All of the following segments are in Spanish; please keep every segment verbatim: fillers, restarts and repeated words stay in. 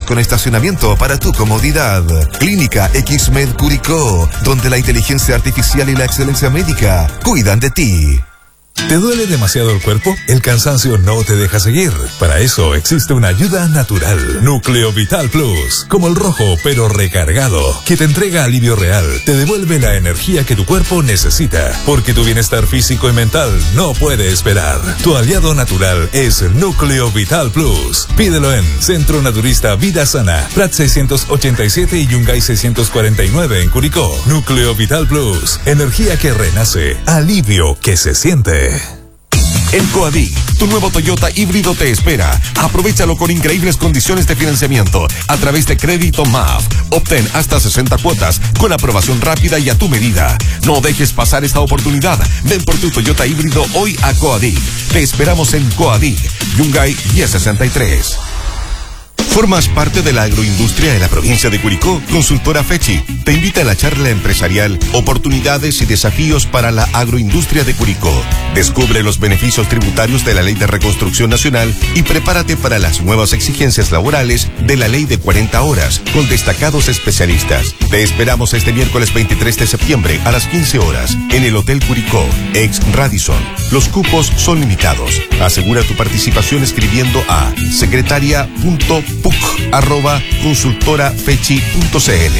con estacionamiento para tu comodidad. Clínica X-Med Curicó, donde la inteligencia artificial y la excelencia médica cuidan de ti. ¿Te duele demasiado el cuerpo? El cansancio no te deja seguir. Para eso existe una ayuda natural. Núcleo Vital Plus. Como el rojo, pero recargado. Que te entrega alivio real. Te devuelve la energía que tu cuerpo necesita. Porque tu bienestar físico y mental no puede esperar. Tu aliado natural es Núcleo Vital Plus. Pídelo en Centro Naturista Vida Sana. Prat seiscientos ochenta y siete y Yungay seiscientos cuarenta y nueve en Curicó. Núcleo Vital Plus. Energía que renace. Alivio que se siente. En Coadic, tu nuevo Toyota híbrido te espera. Aprovechalo con increíbles condiciones de financiamiento a través de Crédito M A F. Obtén hasta sesenta cuotas con aprobación rápida y a tu medida. No dejes pasar esta oportunidad. Ven por tu Toyota híbrido hoy a Coadic. Te esperamos en Coadic, Yungay diez sesenta y tres. ¿Formas parte de la agroindustria de la provincia de Curicó? Consultora Fechi te invita a la charla empresarial Oportunidades y Desafíos para la Agroindustria de Curicó. Descubre los beneficios tributarios de la Ley de Reconstrucción Nacional y prepárate para las nuevas exigencias laborales de la Ley de cuarenta horas con destacados especialistas. Te esperamos este miércoles veintitrés de septiembre a las quince horas en el Hotel Curicó, ex Radisson. Los cupos son limitados. Asegura tu participación escribiendo a secretaria punto puc arroba consultora fechi punto cl.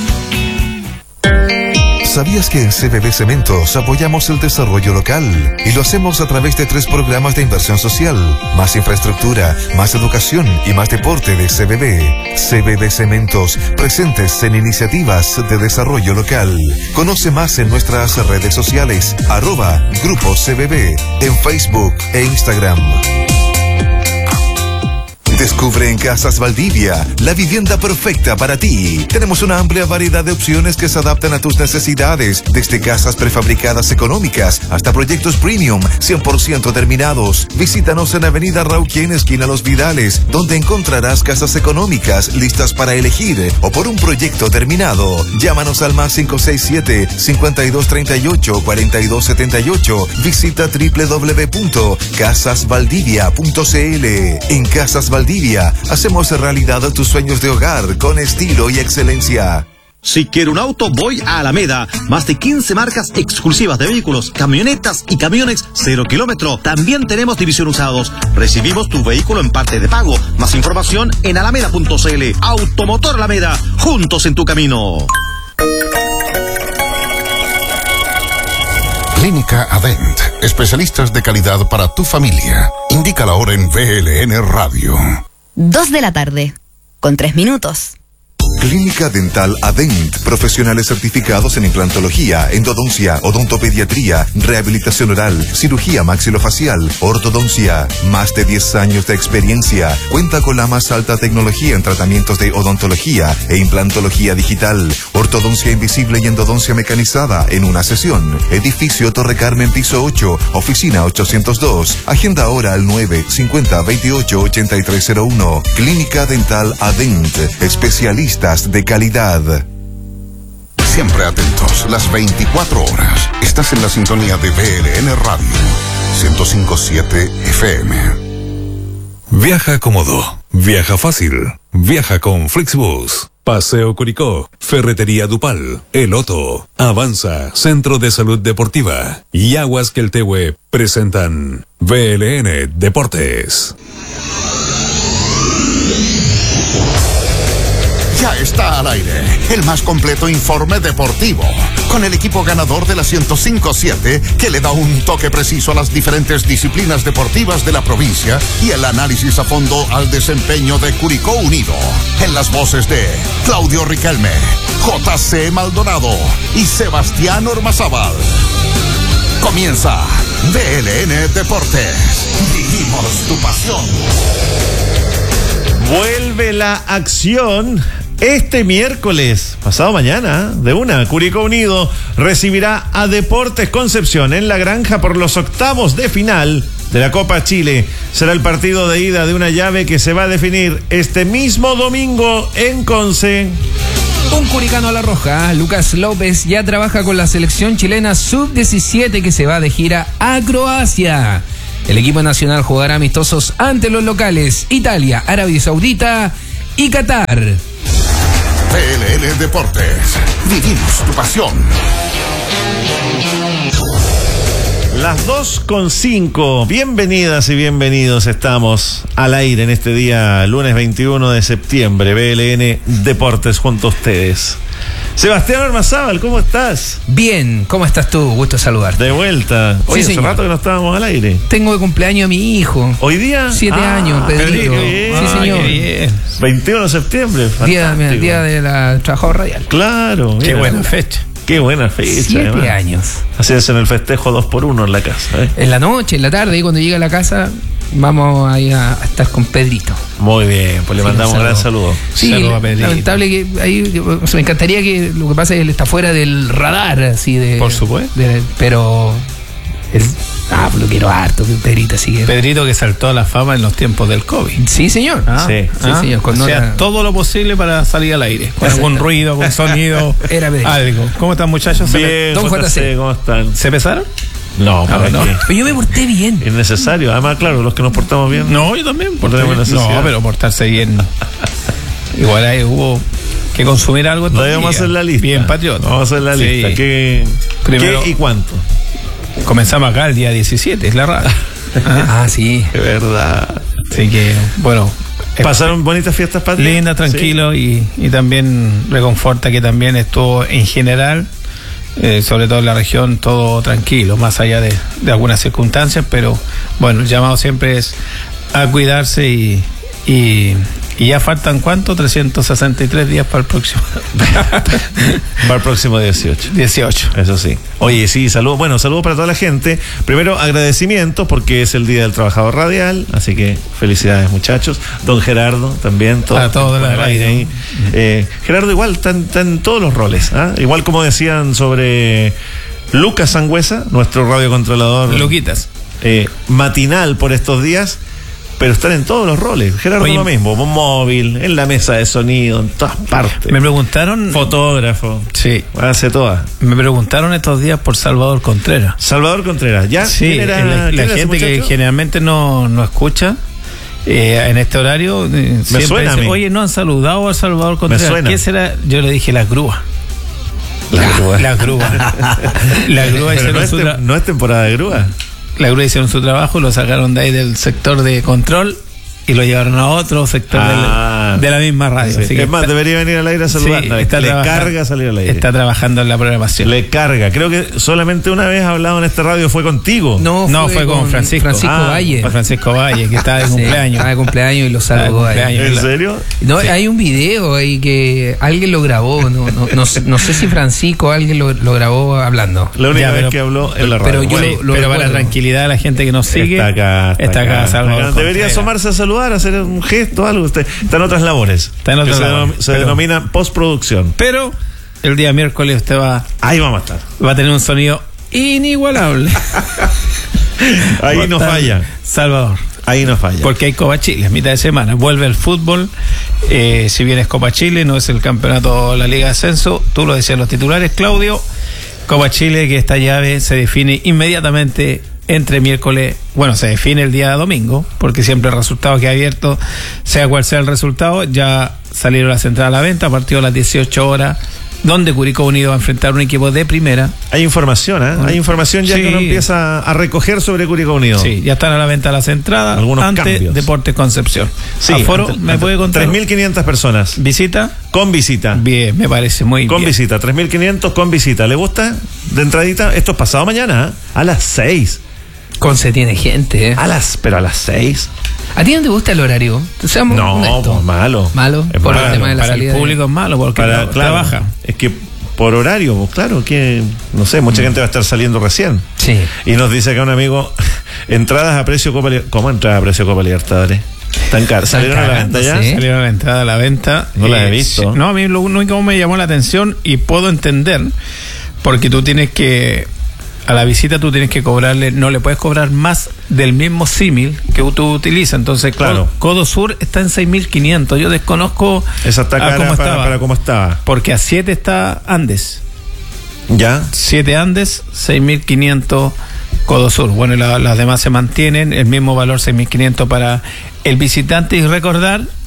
¿Sabías que en C B B Cementos apoyamos el desarrollo local? Y lo hacemos a través de tres programas de inversión social: más infraestructura, más educación y más deporte de C B B. C B B Cementos, presentes en iniciativas de desarrollo local. Conoce más en nuestras redes sociales, arroba Grupo C B B, en Facebook e Instagram. Descubre en Casas Valdivia la vivienda perfecta para ti. Tenemos una amplia variedad de opciones que se adaptan a tus necesidades, desde casas prefabricadas económicas hasta proyectos premium cien por ciento terminados. Visítanos en Avenida Rauquén, esquina Los Vidales, donde encontrarás casas económicas listas para elegir o por un proyecto terminado. Llámanos al más cinco seis siete, cinco dos tres ocho, cuatro dos siete ocho. Visita doble u doble u doble u punto casas valdivia punto c l. En Casas Valdivia hacemos realidad tus sueños de hogar con estilo y excelencia. Si quiero un auto, voy a Alameda. Más de quince marcas exclusivas de vehículos, camionetas y camiones cero kilómetro. También tenemos división usados. Recibimos tu vehículo en parte de pago. Más información en alameda punto c l. Automotor Alameda, juntos en tu camino. Clínica Adent, especialistas de calidad para tu familia. Indica la hora en V L N Radio. Dos de la tarde, con tres minutos. Clínica Dental Adent, profesionales certificados en implantología, endodoncia, odontopediatría, rehabilitación oral, cirugía maxilofacial, ortodoncia. Más de diez años de experiencia. Cuenta con la más alta tecnología en tratamientos de odontología e implantología digital, ortodoncia invisible y endodoncia mecanizada en una sesión. Edificio Torre Carmen, piso ocho, oficina ochocientos dos. Agenda ahora al nueve cincuenta veintiocho ochenta y tres cero uno. Clínica Dental Adent, especialistas de calidad. Siempre atentos, las veinticuatro horas. Estás en la sintonía de V L N Radio ciento cinco punto siete F M. Viaja cómodo, viaja fácil, viaja con Flixbus. Paseo Curicó, Ferretería Dupal, El Otto, Avanza, Centro de Salud Deportiva y Aguas Queltehue presentan V L N Deportes. Ya está al aire el más completo informe deportivo, con el equipo ganador de la ciento cinco punto siete que le da un toque preciso a las diferentes disciplinas deportivas de la provincia y el análisis a fondo al desempeño de Curicó Unido. En las voces de Claudio Riquelme, J C Maldonado y Sebastián Ormazábal. Comienza V L N Deportes. Vivimos tu pasión. Vuelve la acción este miércoles, pasado mañana, de una. Curicó Unido recibirá a Deportes Concepción en La Granja por los octavos de final de la Copa Chile. Será el partido de ida de una llave que se va a definir este mismo domingo en Conce. Un curicano a la roja, Lucas López, ya trabaja con la selección chilena sub diecisiete que se va de gira a Croacia. El equipo nacional jugará amistosos ante los locales Italia, Arabia Saudita y Qatar. T L L Deportes. Vivimos tu pasión. Las dos con cinco, bienvenidas y bienvenidos, estamos al aire en este día, lunes veintiuno de septiembre, B L N Deportes junto a ustedes. Sebastián Ormazábal, ¿cómo estás? Bien, ¿cómo estás tú? Gusto saludarte. De vuelta. Oye, Sí, hace rato que no estábamos al aire. Tengo de cumpleaños a mi hijo. ¿Hoy día? Siete Ah, años, Pedrito. qué bien. Sí, señor. Qué bien. veintiuno de septiembre, Día, fantástico. día de la trabajador radial. Claro. Qué mira. buena fecha. Qué buena fecha. Siete además. años. Así es en el festejo dos por uno en la casa. ¿eh? En la noche, en la tarde, y cuando llegue a la casa, vamos a ir a, a estar con Pedrito. Muy bien, pues le Sí, mandamos un un gran saludo. Sí, Saludo a la- Pedrito. lamentable que ahí, o sea, me encantaría que lo que pasa es que él está fuera del radar, así de. Por supuesto. de- pero. él- ah, pues lo quiero harto, Pedrito, así que. Pedrito que saltó a la fama en los tiempos del COVID. Sí, señor. Ah, Sí, sí, ah, señor, con o sea, nota- todo lo posible para salir al aire. Con algún ruido, con sonido. Era Pedrito. Algo. ¿Cómo están, muchachos? ¿Se, Bien, Don J C, J C. ¿cómo están? ¿Se pesaron? No, Ah, ¿para no. qué? Pero yo me porté bien. Es necesario. Además, claro, los que nos portamos bien. No, yo también. Por tenemos necesidad. No, pero portarse bien. Igual ahí hubo que consumir algo. estos Vamos a días. hacer la lista. Bien patriota. Vamos a hacer la Sí. lista. ¿Qué, Primero- ¿Qué y cuánto? Comenzamos acá el día diecisiete, es la radio. Ah, sí. De verdad. Así que, bueno. es- ¿Pasaron bonitas fiestas patrias? Linda, tranquilo, y, y también reconforta que también estuvo en general, eh, sobre todo en la región, todo tranquilo, más allá de, de algunas circunstancias, pero bueno, el llamado siempre es a cuidarse y, y, y ya faltan ¿cuánto? trescientos sesenta y tres días para el próximo. Para el próximo dieciocho. dieciocho. Eso sí. Oye, sí, saludos. Bueno, saludos para toda la gente. Primero, agradecimientos porque es el Día del Trabajador Radial. Así que felicidades, muchachos. Don Gerardo también. Todo, A todos por la el radio. aire ahí. Eh, Gerardo, igual, están están todos los roles. ¿ah? Igual como decían sobre Lucas Sangüesa, nuestro radiocontrolador Luquitas. eh, matinal por estos días. Pero están en todos los roles. Gerardo Oye, lo mismo. Móvil, en la mesa de sonido, en todas partes. Me preguntaron. Fotógrafo. Sí. Hace todas. Me preguntaron estos días por Salvador Contreras. Salvador Contreras, ¿ya? Sí, ¿Quién era- la, la quién era ese gente que muchacho? generalmente no, no escucha eh, en este horario eh, siempre suena a dice, mí. oye, no han saludado a Salvador Contreras. suena. ¿Qué será? Yo le dije la grúa. La grúa. La grúa. La grúa Pero hicieron no, es su tem- tra- no es temporada de grúa. la grúa hicieron su trabajo, lo sacaron de ahí del sector de control y lo llevaron a otro sector Ah. del- de la misma radio. Sí. Así que Es más, está- debería venir al aire a saludar. sí, No, está le trabajando- carga salir al aire. Está trabajando en la programación. Le carga. Creo que solamente una vez hablado en esta radio fue contigo. No, No, fue con Francisco. Francisco Ah, Valle. Con Francisco Valle, que está de Sí, cumpleaños. estaba de cumpleaños y lo Estaba de saludó ahí. cumpleaños. ¿En serio? No, hay un video ahí que alguien lo grabó. No, no, no, sé- no sé si Francisco alguien lo, lo grabó hablando. La única Ya, vez pero- que habló en la radio. pero yo Bueno, lo- lo pero para la recuerdo. tranquilidad de la gente que nos sigue, está acá. Está, está acá, acá, Salvador está acá. Debería Contreras. asomarse a saludar, hacer un gesto, algo. Usted está en otras labores. Está en otras que se labores, denom- se pero- denomina postproducción. Pero el día miércoles usted va, Ahí vamos a estar. va a tener un sonido inigualable. Ahí Va a no estar falla. Salvador. Ahí no falla. Porque hay Copa Chile, mitad de semana. Vuelve el fútbol. Eh, si bien es Copa Chile, no es el campeonato de la Liga de Ascenso. Tú lo decías los titulares, Claudio. Copa Chile, que esta llave se define inmediatamente entre miércoles, bueno, se define el día domingo, porque siempre el resultado queda abierto, sea cual sea el resultado. Ya salieron las entradas a la venta, partido a las dieciocho horas, donde Curicó Unido va a enfrentar un equipo de primera. Hay información, ¿eh? Hay información ya Sí. que uno empieza a recoger sobre Curicó Unido. Sí, ya están a la venta las entradas Algunos ante cambios. Deportes Concepción. Sí, Aforo, ante- ¿me ante- puede contar? tres mil quinientas personas. ¿Visita? Con visita. Bien, me parece muy Con bien. visita, tres mil quinientos con visita. ¿Le gusta? De entradita, esto es pasado mañana, ¿eh? A las seis. Conce tiene gente, ¿eh? A las, pero a las seis. ¿A ti no te gusta el horario? Seamos No, honestos. pues malo. Malo, Es por malo. el tema de la Para el salida. de- público es malo porque Para, no- claro, trabaja. Es que por horario, pues, claro, que no sé, mucha gente va a estar saliendo recién. Sí. Y nos dice acá un amigo, entradas a precio Copa Libertadores. ¿Cómo entradas a precio Copa Libertadores? Están caras. Están ¿Salieron a la venta ya? cagándose, ¿eh? Salieron la entrada a la venta. No la he Eh, visto. sí. No, a mí lo único que me llamó la atención y puedo entender, porque tú tienes que, a la visita tú tienes que cobrarle, no le puedes cobrar más del mismo símil que tú utilizas. Entonces, Claro. Codo, Codo Sur está en seis mil quinientos. Yo desconozco Esa está a cara cómo para, estaba. para cómo estaba. Porque a siete está Andes. ¿Ya? siete Andes, seis mil quinientos Codo Sur. Bueno, y la- las demás se mantienen, el mismo valor seis mil quinientos para el visitante. Y recordar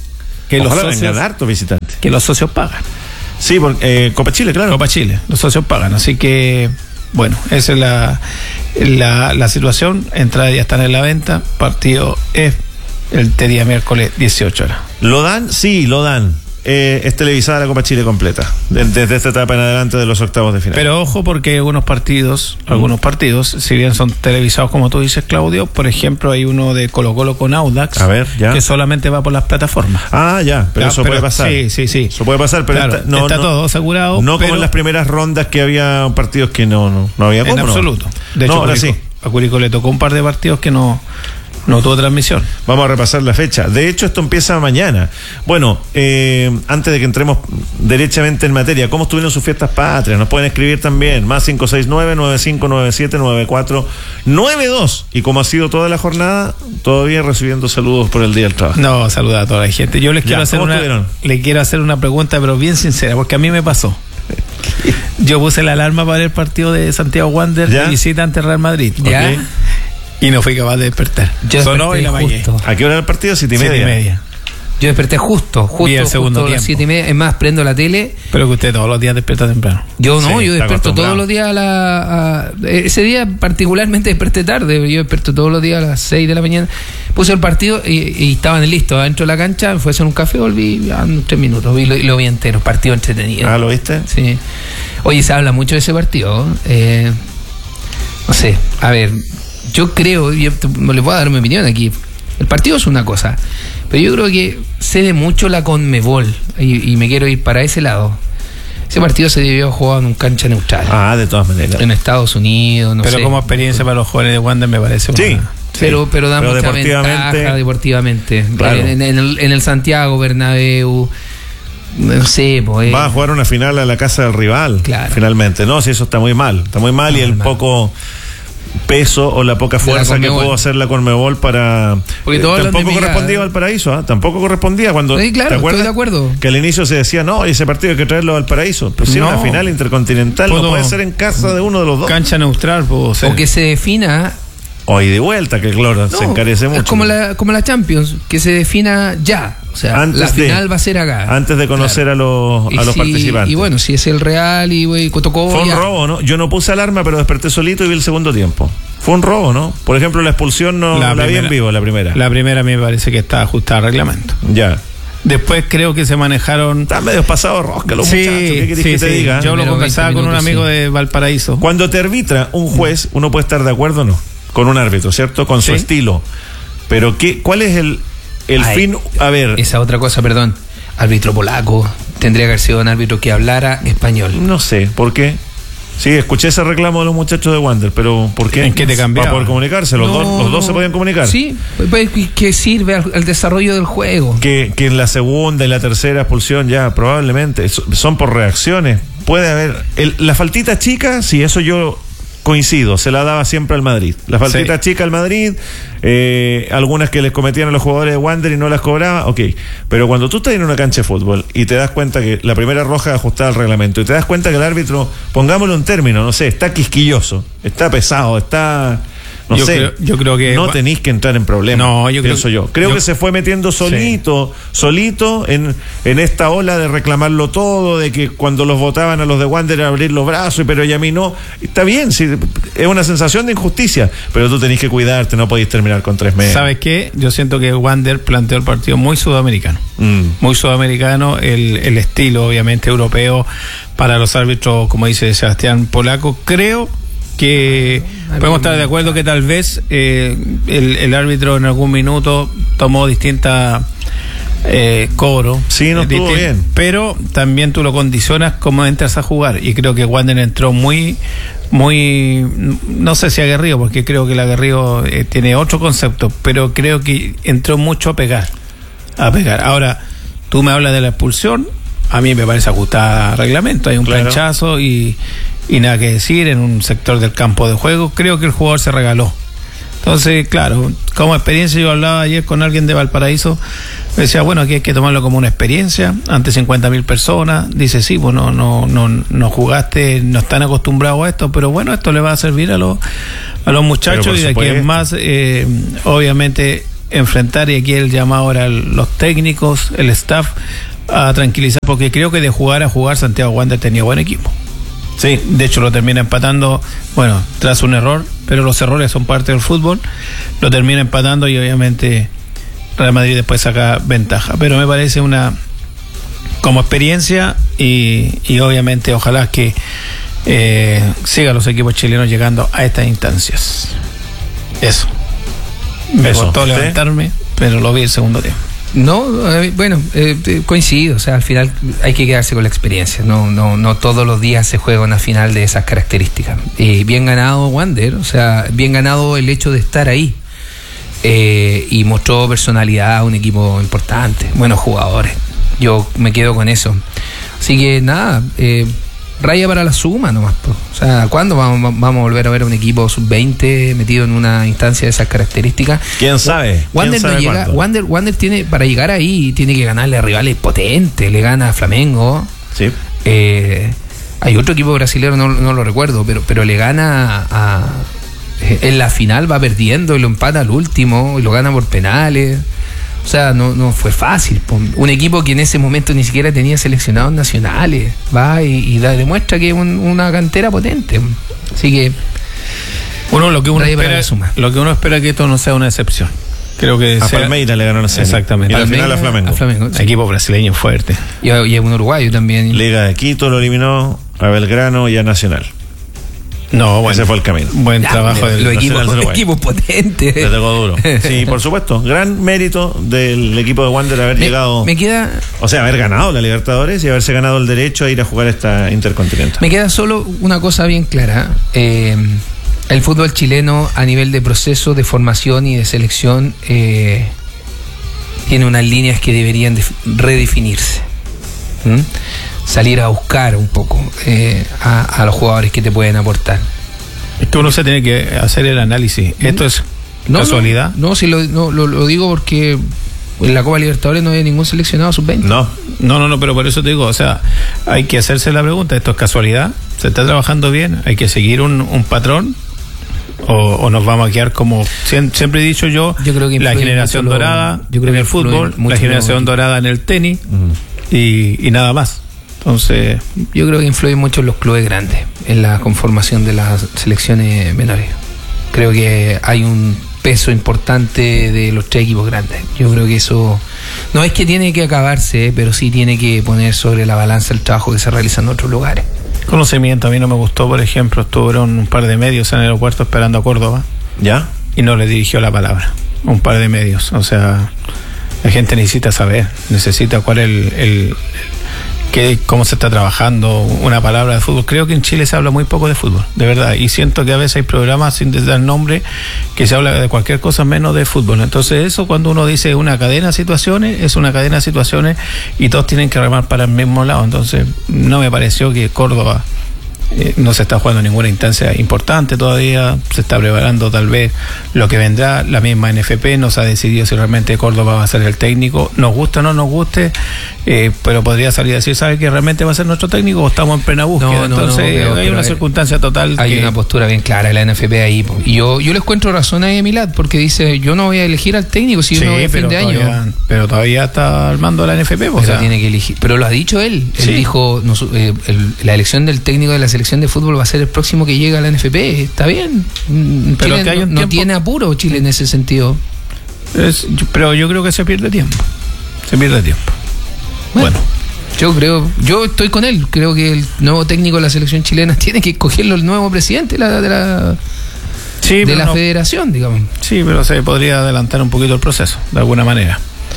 que Ojalá los socios, vengan hartos visitantes. que los socios pagan. Sí, porque, eh, Copa Chile, claro. Copa Chile, los socios pagan, así que bueno, esa es la, la, la situación. Entradas ya están en la venta, partido es el este día miércoles dieciocho horas. ¿Lo dan? Sí, lo dan. Eh, es televisada la Copa Chile completa, desde esta etapa en adelante de los octavos de final. Pero ojo, porque algunos partidos, mm. algunos partidos, si bien son televisados como tú dices, Claudio, por ejemplo, hay uno de Colo Colo con Audax, a ver, ya. que solamente va por las plataformas. Ah, ya, pero ya, eso pero, puede pasar. Sí, sí, sí. Eso puede pasar, pero claro, está, no, está no, todo asegurado. No pero como en las primeras rondas que había partidos que no, no, no había cómo. En absoluto. De hecho, no, ahora Curicó, sí. A Curicó le tocó un par de partidos que no... No tuvo transmisión. Vamos a repasar la fecha. De hecho, esto empieza mañana. Bueno, eh, antes de que entremos derechamente en materia, ¿cómo estuvieron sus fiestas patrias? Nos pueden escribir también, más cinco seis nueve, nueve cinco nueve siete, nueve cuatro nueve dos. Y como ha sido toda la jornada, todavía recibiendo saludos por el Día del Trabajo. No, saluda a toda la gente. Yo les quiero ya, hacer una estuvieron? le quiero hacer una pregunta, pero bien sincera, porque a mí me pasó. Yo puse la alarma para el partido de Santiago Wander de visita ante Real Madrid. ¿Ya? Okay. Y no fui capaz de despertar. Yo Sonó y la justo. ¿A qué hora era el partido? Siete y media. Siete y media. Yo desperté justo, justo, el segundo justo a las siete y media. Es más, prendo la tele. Pero que usted todos los días despierta temprano. Yo no, sí, yo despierto todos los días a la... A, ese día particularmente desperté tarde. Yo desperto todos los días a las seis de la mañana. Puse el partido y, y estaban listos adentro de la cancha. Fui a hacer un café, volví a tres minutos. Y lo, y lo vi entero, partido entretenido. Ah, ¿lo viste? Sí. Oye, se habla mucho de ese partido. Eh, no sé, a ver... Yo creo, yo no les voy a dar mi opinión aquí. El partido es una cosa, pero yo creo que cede mucho la Conmebol y, y me quiero ir para ese lado. Ese partido se debió jugar en un cancha neutral. Ah, de todas maneras. En Estados Unidos, no pero sé. Pero como experiencia para los jóvenes de Wander me parece una... Sí. Pero, pero da pero mucha deportivamente, ventaja deportivamente. Claro. En, en, el, en el Santiago Bernabéu. No sé, pues. Va a jugar una final a la casa del rival. Claro. Finalmente. No, si eso está muy mal. Está muy mal no, y el mal. poco peso o la poca fuerza la que pudo hacer la Conmebol para eh, tampoco correspondía al Paraíso, ¿eh? tampoco correspondía cuando sí, claro, ¿te acuerdas? Estoy de acuerdo. Que al inicio se decía no, ese partido hay que traerlo al Paraíso, pero si no. es una final intercontinental, no puede ser en casa de uno de los dos, cancha neutral pudo ser. O que se defina o y de vuelta, que claro, no, se encarece mucho. Es como la, como la Champions, que se defina ya. O sea, antes la final de, va a ser acá. Antes de conocer claro. a los, a los si, participantes. Y bueno, si es el Real y wey, tocó. Fue un ya. robo, ¿no? Yo no puse alarma, pero desperté solito y vi el segundo tiempo. Fue un robo, ¿no? Por ejemplo, la expulsión no la, la vi en vivo, la primera. La primera me parece que está ajustada al reglamento. Ya. Después creo que se manejaron... Están medio pasados rosca los sí, muchachos. ¿Qué querés sí, que te sí. diga? Yo lo conversaba con un amigo sí. de Valparaíso. Cuando te arbitra un juez, uno puede estar de acuerdo o no con un árbitro, ¿cierto? Con su sí. estilo. Pero ¿qué, ¿cuál es el, el Ay, fin? A ver... Esa otra cosa, perdón. Árbitro polaco. Tendría que haber sido un árbitro que hablara español. No sé, ¿por qué? Sí, escuché ese reclamo de los muchachos de Wander, pero ¿por qué? ¿En qué te cambiaron? Para poder comunicarse, los, no, dos, los dos se podían comunicar. Sí, pues, que sirve al, al desarrollo del juego. Que, que en la segunda y la tercera expulsión ya probablemente son por reacciones. Puede haber... El, la faltita chica, sí, eso yo... coincido, se la daba siempre al Madrid. La faltita sí. chica al Madrid, eh, algunas que les cometían a los jugadores de Wander y no las cobraba, ok. Pero cuando tú estás en una cancha de fútbol y te das cuenta que la primera roja ajustada al reglamento y te das cuenta que el árbitro, pongámoslo en términos, no sé, está quisquilloso, está pesado, está... No yo sé, creo, yo creo que no tenéis que entrar en problemas. No, yo pienso creo, yo. Creo yo, que se fue metiendo solito, sí. solito en, en esta ola de reclamarlo todo, de que cuando los votaban a los de Wander abrir los brazos, pero ya a mí no. Está bien, sí, es una sensación de injusticia, pero tú tenés que cuidarte, no podéis terminar con tres meses. ¿Sabes qué? Yo siento que Wander planteó el partido muy sudamericano. Mm. Muy sudamericano, el, el estilo obviamente europeo para los árbitros, como dice Sebastián, polaco. Creo que podemos estar de acuerdo que tal vez eh, el, el árbitro en algún minuto tomó distintas eh, cobro. Sí, no estuvo bien. Pero también tú lo condicionas cómo entras a jugar. Y creo que Wander entró muy, muy, no sé si aguerrido, porque creo que el aguerrido eh, tiene otro concepto, pero creo que entró mucho a pegar. A pegar. Ahora, tú me hablas de la expulsión, a mí me parece ajustada a reglamento. Hay un claro. planchazo y... y nada que decir en un sector del campo de juego. Creo que el jugador se regaló. Entonces, claro, como experiencia, yo hablaba ayer con alguien de Valparaíso, me decía, bueno, aquí hay que tomarlo como una experiencia ante cincuenta mil personas. Dice, sí, pues no, no, no, no jugaste, no están acostumbrados a esto, pero bueno, esto le va a servir a los, a los muchachos y de aquí en más, eh, obviamente enfrentar, y aquí el llamado ahora a los técnicos, el staff, a tranquilizar, porque creo que de jugar a jugar Santiago Wander tenía buen equipo. Sí, de hecho lo termina empatando, bueno, tras un error, pero los errores son parte del fútbol, lo termina empatando y obviamente Real Madrid después saca ventaja, pero me parece una como experiencia y, y obviamente ojalá que eh, sigan los equipos chilenos llegando a estas instancias. Eso. Me Eso. costó ¿Sí? levantarme, pero lo vi el segundo tiempo. No, eh, bueno, eh, coincido, o sea, al final hay que quedarse con la experiencia, no no no todos los días se juega una final de esas características. Eh, bien ganado Wander, o sea, bien ganado el hecho de estar ahí, eh, y mostró personalidad, un equipo importante, buenos jugadores, yo me quedo con eso. Así que nada, eh, raya para la suma nomás, pues. O sea, ¿cuándo vamos, vamos a volver a ver un equipo sub veinte metido en una instancia de esas características? ¿Quién sabe? Wander ¿Quién no sabe llega, cuánto? Wander, Wander tiene, para llegar ahí, tiene que ganarle a rivales potentes, le gana a Flamengo. Sí. Eh, hay otro equipo brasileño, no, no lo recuerdo, pero, pero le gana a, a- en la final va perdiendo y lo empata al último y lo gana por penales. O sea, no, no fue fácil. po. Un equipo que en ese momento ni siquiera tenía seleccionados nacionales, va y, y da, demuestra que es un- una cantera potente. Así que Uno lo que uno Raya para espera, la suma. lo que uno espera que esto no sea una excepción. Creo que A sea, Palmeiras le ganó la serie. Exactamente. Y la Palmeiras final a Flamengo. a Flamengo, sí. equipo brasileño fuerte. Y, y es un uruguayo también. Liga de Quito lo eliminó, a Belgrano y a Nacional. No, bueno. Ese fue el camino. Buen Ya, trabajo los del los equipos, Nacional de Uruguay. equipos potentes. Le tocó duro. Sí, por supuesto. Gran mérito del equipo de Wander haber Me, llegado. me queda O sea, haber ganado la Libertadores y haberse ganado el derecho a ir a jugar esta Intercontinental. Me queda solo una cosa bien clara. Eh, el fútbol chileno a nivel de proceso de formación y de selección eh, tiene unas líneas que deberían def- redefinirse. ¿Mm? Salir a buscar un poco eh, a, a los jugadores que te pueden aportar. Es que uno se tiene que hacer el análisis. Esto es No, casualidad. No, no, si lo, no, lo, lo digo porque en la Copa Libertadores no hay ningún seleccionado sub veinte. No. No, no, no, pero por eso te digo, o sea, hay que hacerse la pregunta, ¿esto es casualidad? ¿Se está trabajando bien? ¿Hay que seguir un, un patrón? O, ¿O nos vamos a quedar como siem- siempre he dicho yo, Yo creo que la influye generación mucho lo- dorada yo creo en que el influye fútbol, mucho la generación lo- dorada en el tenis y, y nada más? Entonces, Yo creo que influye mucho en los clubes grandes, en la conformación de las selecciones menores. Creo que hay un peso importante de los tres equipos grandes. Yo creo que eso no es que tiene que acabarse, eh, pero sí tiene que poner sobre la balanza el trabajo que se realiza en otros lugares. conocimiento, a mí no me gustó, por ejemplo, estuvieron un par de medios en el aeropuerto esperando a Córdoba. ¿Ya? Y no le dirigió la palabra. Un par de medios. O sea, la gente necesita saber, necesita cuál es el, el, qué, cómo se está trabajando, una palabra de fútbol. Creo que en Chile se habla muy poco de fútbol, de verdad. Y siento que a veces hay programas sin dar nombre que se habla de cualquier cosa menos de fútbol. Entonces eso, cuando uno dice una cadena de situaciones, es una cadena de situaciones y todos tienen que remar para el mismo lado. Entonces no me pareció que Córdoba Eh, no se está jugando ninguna instancia importante todavía, se está preparando tal vez lo que vendrá. La misma N F P no se ha decidido si realmente Córdoba va a ser el técnico, nos gusta o no nos guste, eh, pero podría salir a decir, ¿sabe que realmente va a ser nuestro técnico o estamos en plena búsqueda? No, no, Entonces no, pero- hay pero una hay- circunstancia total Hay que... una postura bien clara de la N F P ahí. po. Y yo, yo le encuentro razón a Emilat, porque dice, yo no voy a elegir al técnico si yo Sí, me voy a fin pero de año. todavía, pero todavía está al mando de la N F P, o Pero sea, tiene que elegir. Pero lo ha dicho él. Él Sí. dijo, nos- eh, el- la elección del técnico de la selección de fútbol va a ser el próximo que llega a la N F P. Está bien. Mm, Pero Chile que hay no, un no tiempo- tiene apuro Chile en ese sentido. es- pero yo creo que se pierde tiempo, se pierde tiempo. Bueno, Bueno. yo creo, yo estoy con él. Creo que el nuevo técnico de la selección chilena tiene que escogerlo el nuevo presidente de la, de la, Sí, de pero la no- federación, digamos. Sí, pero se podría adelantar un poquito el proceso, de alguna manera.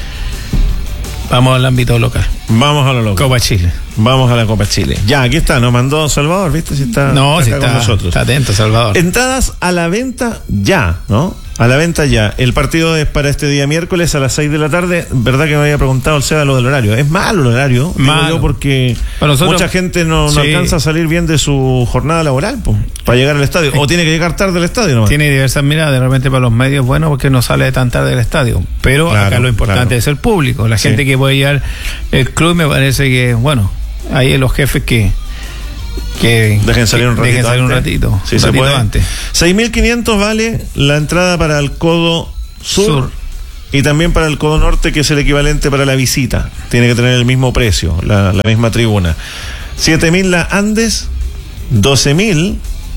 Vamos al ámbito local. Vamos a lo loco. Copa Chile. Vamos a la Copa Chile. Ya, aquí está, nos mandó Salvador, ¿viste? Si está, No, está si acá está, con nosotros. está atento, Salvador. Entradas a la venta ya, ¿no? A la venta ya. El partido es para este día miércoles a las seis de la tarde. Verdad que me había preguntado el Seba lo del horario. Es malo el horario, digo Malo. yo, porque Para nosotros- mucha gente no, no Sí. alcanza a salir bien de su jornada laboral, pues, para llegar al estadio. O tiene que llegar tarde al estadio nomás. Tiene diversas miradas, de repente para los medios, bueno, porque no sale tan tarde del estadio. Pero Claro, acá lo importante claro. es el público. La Sí. gente que puede llegar, el club me parece que, bueno, ahí los jefes que. que Dejen salir un que ratito. Dejen salir un antes. ratito. Sí, un se ratito puede. antes. seis mil quinientos vale la entrada para el Codo Sur. Sur. y también para el Codo Norte, que es el equivalente para la visita. Tiene que tener el mismo precio, la, la misma tribuna. siete mil la Andes, doce mil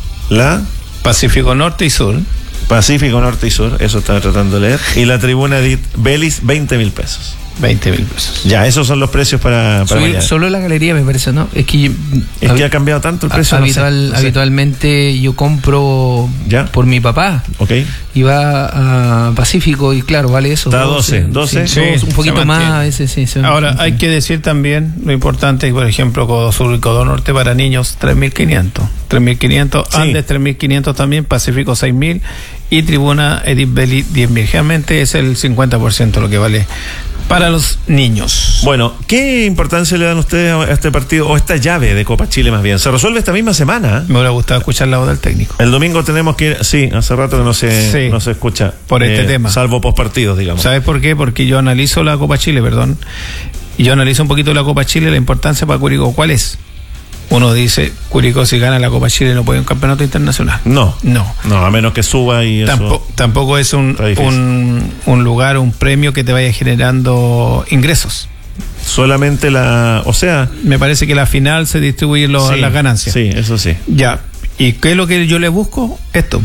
la Pacífico Norte y Sur. Pacífico Norte y Sur, eso estaba tratando de leer. Y la tribuna Edith Belis, veinte mil pesos. veinte mil pesos. Ya, esos son los precios para, para Subir, solo la galería me parece, ¿no? Es que, es que ha cambiado tanto el precio. Habitual, no sé, no sé. Habitualmente yo compro ¿Ya? por mi papá. Ok. Y va a Pacífico y claro, vale eso. Está doce, doce. Sí, sí, un poquito más a veces, sí. Se Ahora, mantiene. hay que decir también lo importante, por ejemplo, Codo Sur y Codo Norte para niños, tres mil quinientos. tres mil quinientos, Sí. Andes tres mil quinientos también, Pacífico seis mil y Tribuna Edith Belli diez mil. Realmente es el cincuenta por ciento lo que vale para los niños. Bueno, ¿qué importancia le dan ustedes a este partido o esta llave de Copa Chile más bien? Se resuelve esta misma semana. Me hubiera gustado escuchar la voz del técnico. El domingo tenemos que ir, sí, hace rato que no se, Sí. no se escucha. Por este eh, tema. Salvo postpartidos, digamos. ¿Sabes por qué? Porque yo analizo la Copa Chile, perdón. Y yo analizo un poquito la Copa Chile, la importancia para Curicó. ¿Cuál es? Uno dice, Curicó si gana la Copa Chile no puede un campeonato internacional. No. No. No, a menos que suba y eso. Tampoco, tampoco es un, está difícil. un, un lugar, un premio que te vaya generando ingresos. Solamente la, o sea, Me parece que la final se distribuye lo- sí, las ganancias. Sí, eso sí. Ya. ¿Y qué es lo que yo le busco? Esto.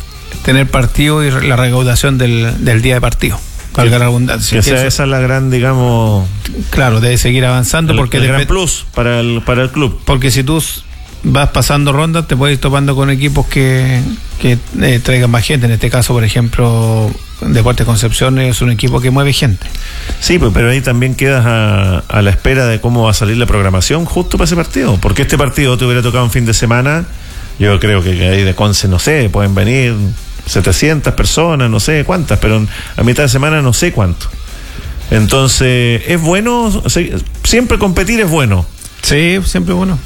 Tener partido y re- la recaudación del, del día de partido. Valga la redundancia. Que Que sea eso- esa la gran, digamos, Claro, debe seguir avanzando el, porque el gran depe- plus para el, para el club. Porque si tú s- vas pasando rondas, te puedes ir topando con equipos que, que eh, traigan más gente. En este caso, por ejemplo, Deportes Concepción es un equipo que mueve gente. Sí, pues, pero ahí también quedas a, a la espera de cómo va a salir la programación justo para ese partido. Porque este partido te hubiera tocado un fin de semana. Yo creo que ahí de Conce, no sé, pueden venir setecientas personas, no sé cuántas, pero a mitad de semana no sé cuánto. Entonces, es bueno, se- siempre competir es bueno. Sí, siempre bueno.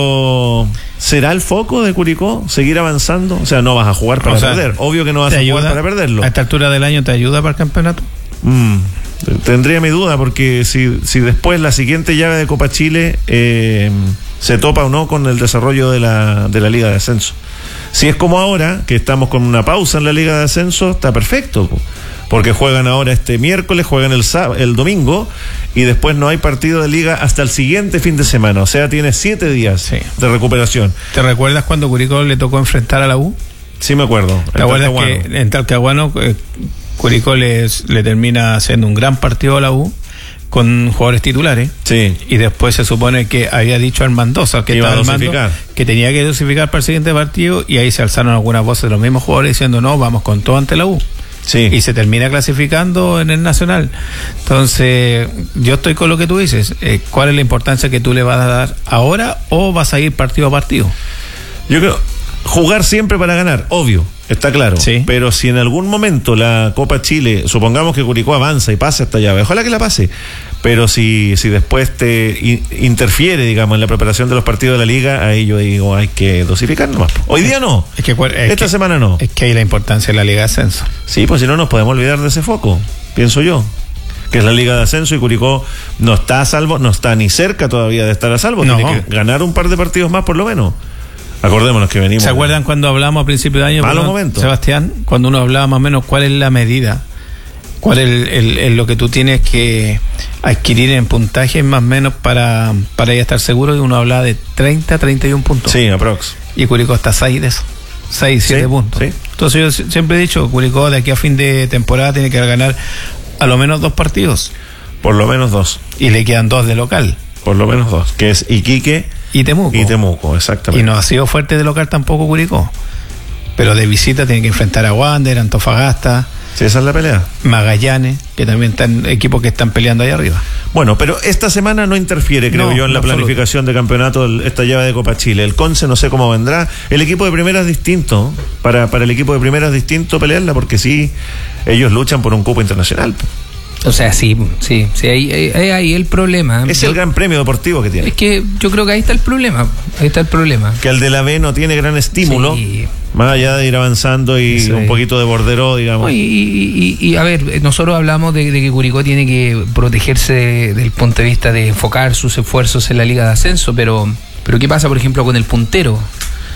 Pero, ¿será el foco de Curicó seguir avanzando? O sea, no vas a jugar para O sea, perder. Obvio que no vas ¿Te a jugar ayuda? para perderlo. A esta altura del año, ¿te ayuda para el campeonato? Mm, tendría mi duda porque si, si después la siguiente llave de Copa Chile eh, se topa o no con el desarrollo de la, de la Liga de Ascenso. Si es como ahora, que estamos con una pausa en la Liga de Ascenso, está perfecto, po, porque juegan ahora este miércoles, juegan el, sábado, el domingo y después no hay partido de Liga hasta el siguiente fin de semana. O sea, tiene siete días Sí. de recuperación. ¿Te recuerdas cuando Curicó le tocó enfrentar a la U? Sí me acuerdo. ¿Te acuerdas que en Talcahuano eh, Curicó les, le termina haciendo un gran partido a la U con jugadores titulares? Sí. Y después se supone que había dicho al Mendoza, que Iba estaba a al mando, dosificar. que tenía que dosificar para el siguiente partido, y ahí se alzaron algunas voces de los mismos jugadores diciendo no, vamos con todo ante la U. Sí. Y se termina clasificando en el Nacional. Entonces, yo estoy con lo que tú dices. Eh, ¿Cuál es la importancia que tú le vas a dar ahora o vas a ir partido a partido? Yo creo, jugar siempre para ganar, obvio, está claro. Sí. Pero si en algún momento la Copa Chile, supongamos que Curicó avanza y pasa esta llave, ojalá que la pase. Pero si, si después te in- interfiere, digamos, en la preparación de los partidos de la liga, ahí yo digo, hay que dosificar nomás. Hoy día no. Es que, es Esta que- semana no. Es que hay la importancia de la Liga de Ascenso. Sí, pues si no nos podemos olvidar de ese foco, pienso yo. Que es la Liga de Ascenso y Curicó no está a salvo, no está ni cerca todavía de estar a salvo. No. Tiene que ganar un par de partidos más por lo menos. Acordémonos que venimos. ¿Se acuerdan cuando hablamos a principio de año, Malos perdón, momentos. Sebastián? Cuando uno hablaba más o menos cuál es la medida, cuál es el, el- el- lo que tú tienes que adquirir en puntaje más o menos para, para ya estar seguro, y uno hablaba de treinta, treinta y uno puntos. Sí, aprox. Y Curicó está seis de eso. seis, siete Sí, puntos. sí. Entonces yo si- siempre he dicho, Curicó de aquí a fin de temporada tiene que ganar a lo menos dos partidos. Por lo menos dos. Y le quedan dos de local. Por lo menos dos. Que es Iquique Y Temuco. y Temuco, exactamente. Y no ha sido fuerte de local tampoco Curicó. Pero de visita tiene que enfrentar a Wander, Antofagasta, Sí, esa es la pelea. Magallanes, que también están equipos que están peleando ahí arriba. Bueno, pero esta semana no interfiere, creo No, yo, en la en absoluto. planificación de campeonato el- esta llave de Copa Chile. El Conce no sé cómo vendrá. El equipo de primera es distinto. Para, para el equipo de primera es distinto pelearla porque sí, ellos luchan por un cupo internacional. O sea, sí, sí, sí, ahí, ahí, ahí- ahí el problema. Es Yo- el gran premio deportivo que tiene. Es que yo creo que ahí está el problema. Ahí está el problema. Que el de la B no tiene gran estímulo, Sí. más allá de ir avanzando y Sí. un poquito de bordero, digamos. No, y, y- y- y, a ver, nosotros hablamos de, de que Curicó tiene que protegerse de- del punto de vista de enfocar sus esfuerzos en la Liga de Ascenso, pero, pero ¿qué pasa, por ejemplo, con el puntero?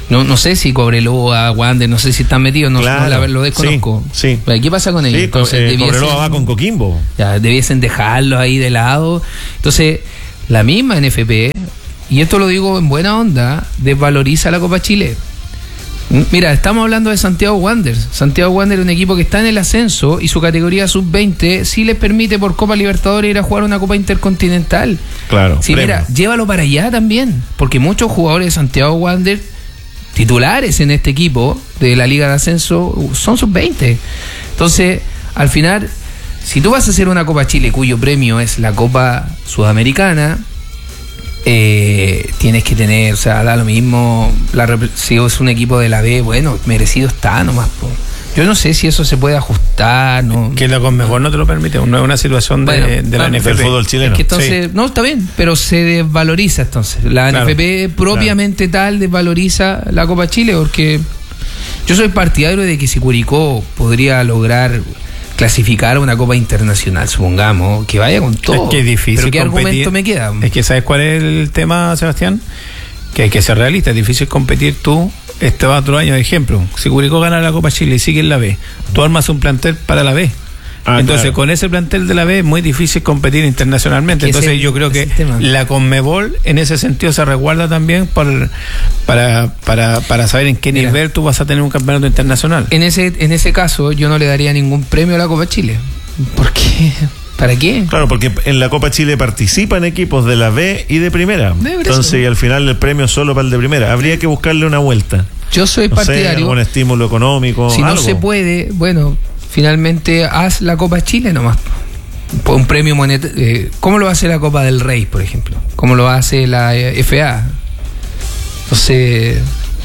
No, no sé si Cobreloa, Wander, no sé si están metidos, no, Claro, no la, lo desconozco. Sí, sí. ¿Qué pasa con ellos? Sí, Entonces, eh, debiesen, Cobreloa va con Coquimbo. ya, debiesen dejarlos ahí de lado. Entonces, la misma N F P, y esto lo digo en buena onda, desvaloriza la Copa Chile. Mira, estamos hablando de Santiago Wanderers. Santiago Wanderers es un equipo que está en el ascenso y su categoría sub veinte sí les permite por Copa Libertadores ir a jugar una Copa Intercontinental. Claro. Sí, premio. mira, llévalo para allá también, porque muchos jugadores de Santiago Wanderers titulares en este equipo de la Liga de Ascenso son sub veinte. Entonces, al final, si tú vas a hacer una Copa Chile cuyo premio es la Copa Sudamericana, eh, tienes que tener, o sea, da lo mismo, la, si es un equipo de la B, bueno, merecido está nomás. Po. Yo no sé si eso se puede ajustar. No, que la Conmebol no te lo permite, no es una situación de, bueno, de la ah, N F P. Del fútbol chileno. Es que entonces, Sí. no, está bien, pero se desvaloriza entonces. La Claro, N F P propiamente claro. tal desvaloriza la Copa Chile porque yo soy partidario de que si Curicó podría lograr clasificar a una Copa Internacional, supongamos, que vaya con todo. Es que es difícil ¿Pero qué competir. argumento me queda? Es que ¿sabes cuál es el tema, Sebastián? Que hay que ser realista, es difícil competir tú este otro año, de ejemplo. Si Curicó gana la Copa Chile y sigue en la B, tú armas un plantel para la B. Ah, Entonces, claro. con ese plantel de la B es muy difícil competir internacionalmente. Es que Entonces, ese- yo creo que ese es el tema. la Conmebol en ese sentido se resguarda también por, para, para, para saber en qué Mira. nivel tú vas a tener un campeonato internacional. En ese, en ese caso, yo no le daría ningún premio a la Copa Chile. ¿Por qué? ¿Para qué? Claro, porque en la Copa Chile participan equipos de la B y de primera. De Entonces, eso. y al final el premio es solo para el de primera. Habría que buscarle una vuelta. Yo soy No sé, partidario. algún estímulo económico. Si no algo. se puede, bueno, finalmente haz la Copa Chile nomás. Por un premio monetario. Eh, ¿Cómo lo hace la Copa del Rey, por ejemplo? ¿Cómo lo hace la eh, F A? Entonces,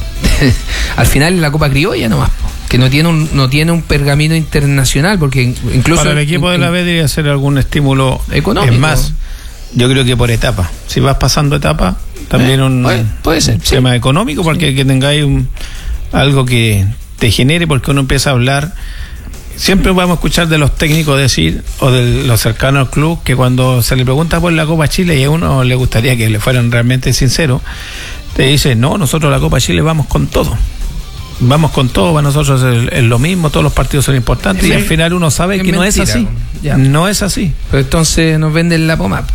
al final es la Copa Criolla nomás. Que no tiene un no tiene un pergamino internacional, porque incluso Para el equipo de la B debería ser algún estímulo Económico. Es más, yo creo que por etapa. Si vas pasando etapa, también Eh, un puede- puede ser, sí. tema económico, porque que tengáis un, algo que te genere, porque uno empieza a hablar. Siempre vamos a escuchar de los técnicos decir, o de los cercanos al club, que cuando se le pregunta por la Copa Chile y a uno le gustaría que le fueran realmente sinceros, te dice, no, nosotros la Copa Chile vamos con todo. Vamos con todo, para nosotros es, es lo mismo, todos los partidos son importantes, Sí. y al final uno sabe Es que no es mentira, así. ya. No es así. Pero entonces nos venden la pomap.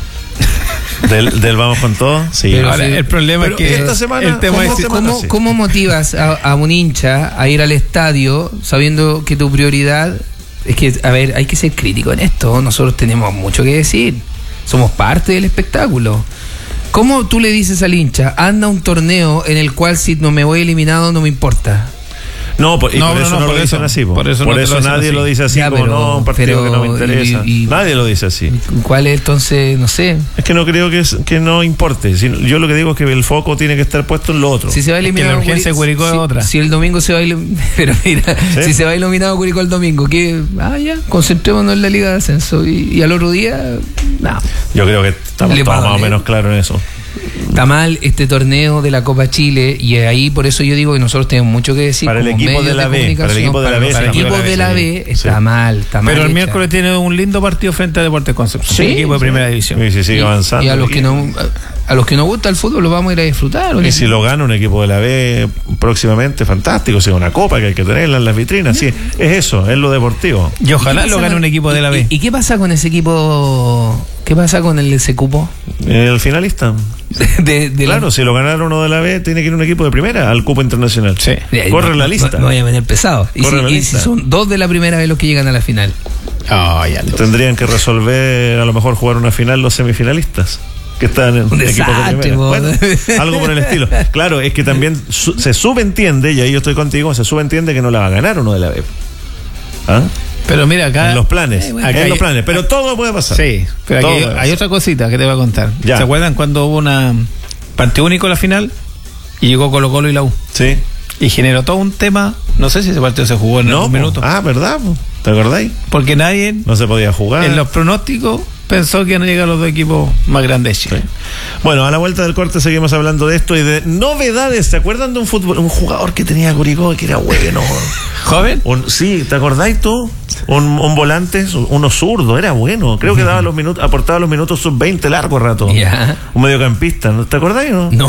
Del, del vamos con todo. Sí. Pero Ahora, sí. el problema Pero es que esta semana- el tema ¿cómo es se- ¿Cómo, sí. cómo motivas a, a un hincha a ir al estadio sabiendo que tu prioridad es que, a ver, hay que ser crítico en esto? Nosotros tenemos mucho que decir. Somos parte del espectáculo. ¿Cómo tú le dices al hincha, anda a un torneo en el cual si no me voy eliminado no me importa? No, por, y No, por no, eso no, no, por lo eso- dicen así. po. por eso no te lo dicen nadie así. lo dice así Ya, como pero- no, un partido pero- que no me interesa. y- y- nadie lo dice así. ¿Cuál es entonces, no sé? Es que no creo que, es- que no importe. Si- yo lo que digo es que el foco tiene que estar puesto en lo otro. Si se va que eliminado la urgencia de Curicó es si, otra. si el domingo se va ilu- pero mira, ¿Sí? si se va iluminado Curicó el domingo, que ah ya, concentrémonos en la Liga de Ascenso y, y al otro día, no. Yo creo que estamos Le todos más o vale. menos claros en eso. Está mal este torneo de la Copa Chile y ahí por eso yo digo que nosotros tenemos mucho que decir Para el como equipo medios de la B, comunicación, para el equipo de la B, para sí, el equipo de la B sí. está Sí. mal, está mal Pero el hecha. miércoles tiene un lindo partido frente a Deportes Concepción, Sí, el equipo de sí. primera división. Y si sigue Y- avanzando. y a los que no a los que nos gusta el fútbol lo vamos a ir a disfrutar. ¿o Y qué? si lo gana un equipo de la B próximamente, fantástico. Si es una copa que hay que tenerla en las vitrinas. Sí, es eso, es lo deportivo. Y ojalá ¿Qué lo pasa gane con- un equipo de la B. ¿Y, y qué pasa con ese equipo? ¿Qué pasa con el ese cupo? El finalista. De, de la- Claro, si lo ganara uno de la B, tiene que ir un equipo de primera al cupo internacional. Sí. Eh, Corre no- la lista. No, no voy a venir pesado. Y, Corre si, la y lista. si son dos de la primera vez los que llegan a la final. Ah, ya lo- Tendrían que resolver, a lo mejor jugar una final los semifinalistas que están en Un equipos de desastre, primera. po. Bueno, algo por el estilo. Claro, es que también su- se subentiende, y ahí yo estoy contigo, se subentiende que no la va a ganar uno de la B. ¿Ah? Pero mira acá. En los planes, Eh, bueno. Acá en hay- los planes, pero todo puede pasar. Sí, pero Todo aquí puede hay pasar. otra cosita que te voy a contar. Ya. ¿Se acuerdan cuando hubo una partido único en la final y llegó Colo Colo y la U? Sí. Y generó todo un tema, no sé si ese partido se jugó en No, algún po. minuto, Ah, ¿verdad? po? ¿Te acordáis? porque nadie No se podía jugar. en los pronósticos pensó que iban a llegar los dos equipos más grandes de Chile. Sí. Bueno, a la vuelta del corte seguimos hablando de esto y de novedades. ¿Se acuerdan de un fútbol, un jugador que tenía Curicó y que era bueno? ¿Joven? Un- sí, ¿te acordáis tú? Un, un volante, uno zurdo, era bueno. Creo que daba los minutos, aportaba los minutos sub veinte largo rato. Ya. Un mediocampista, ¿no? ¿Te acordáis no? No.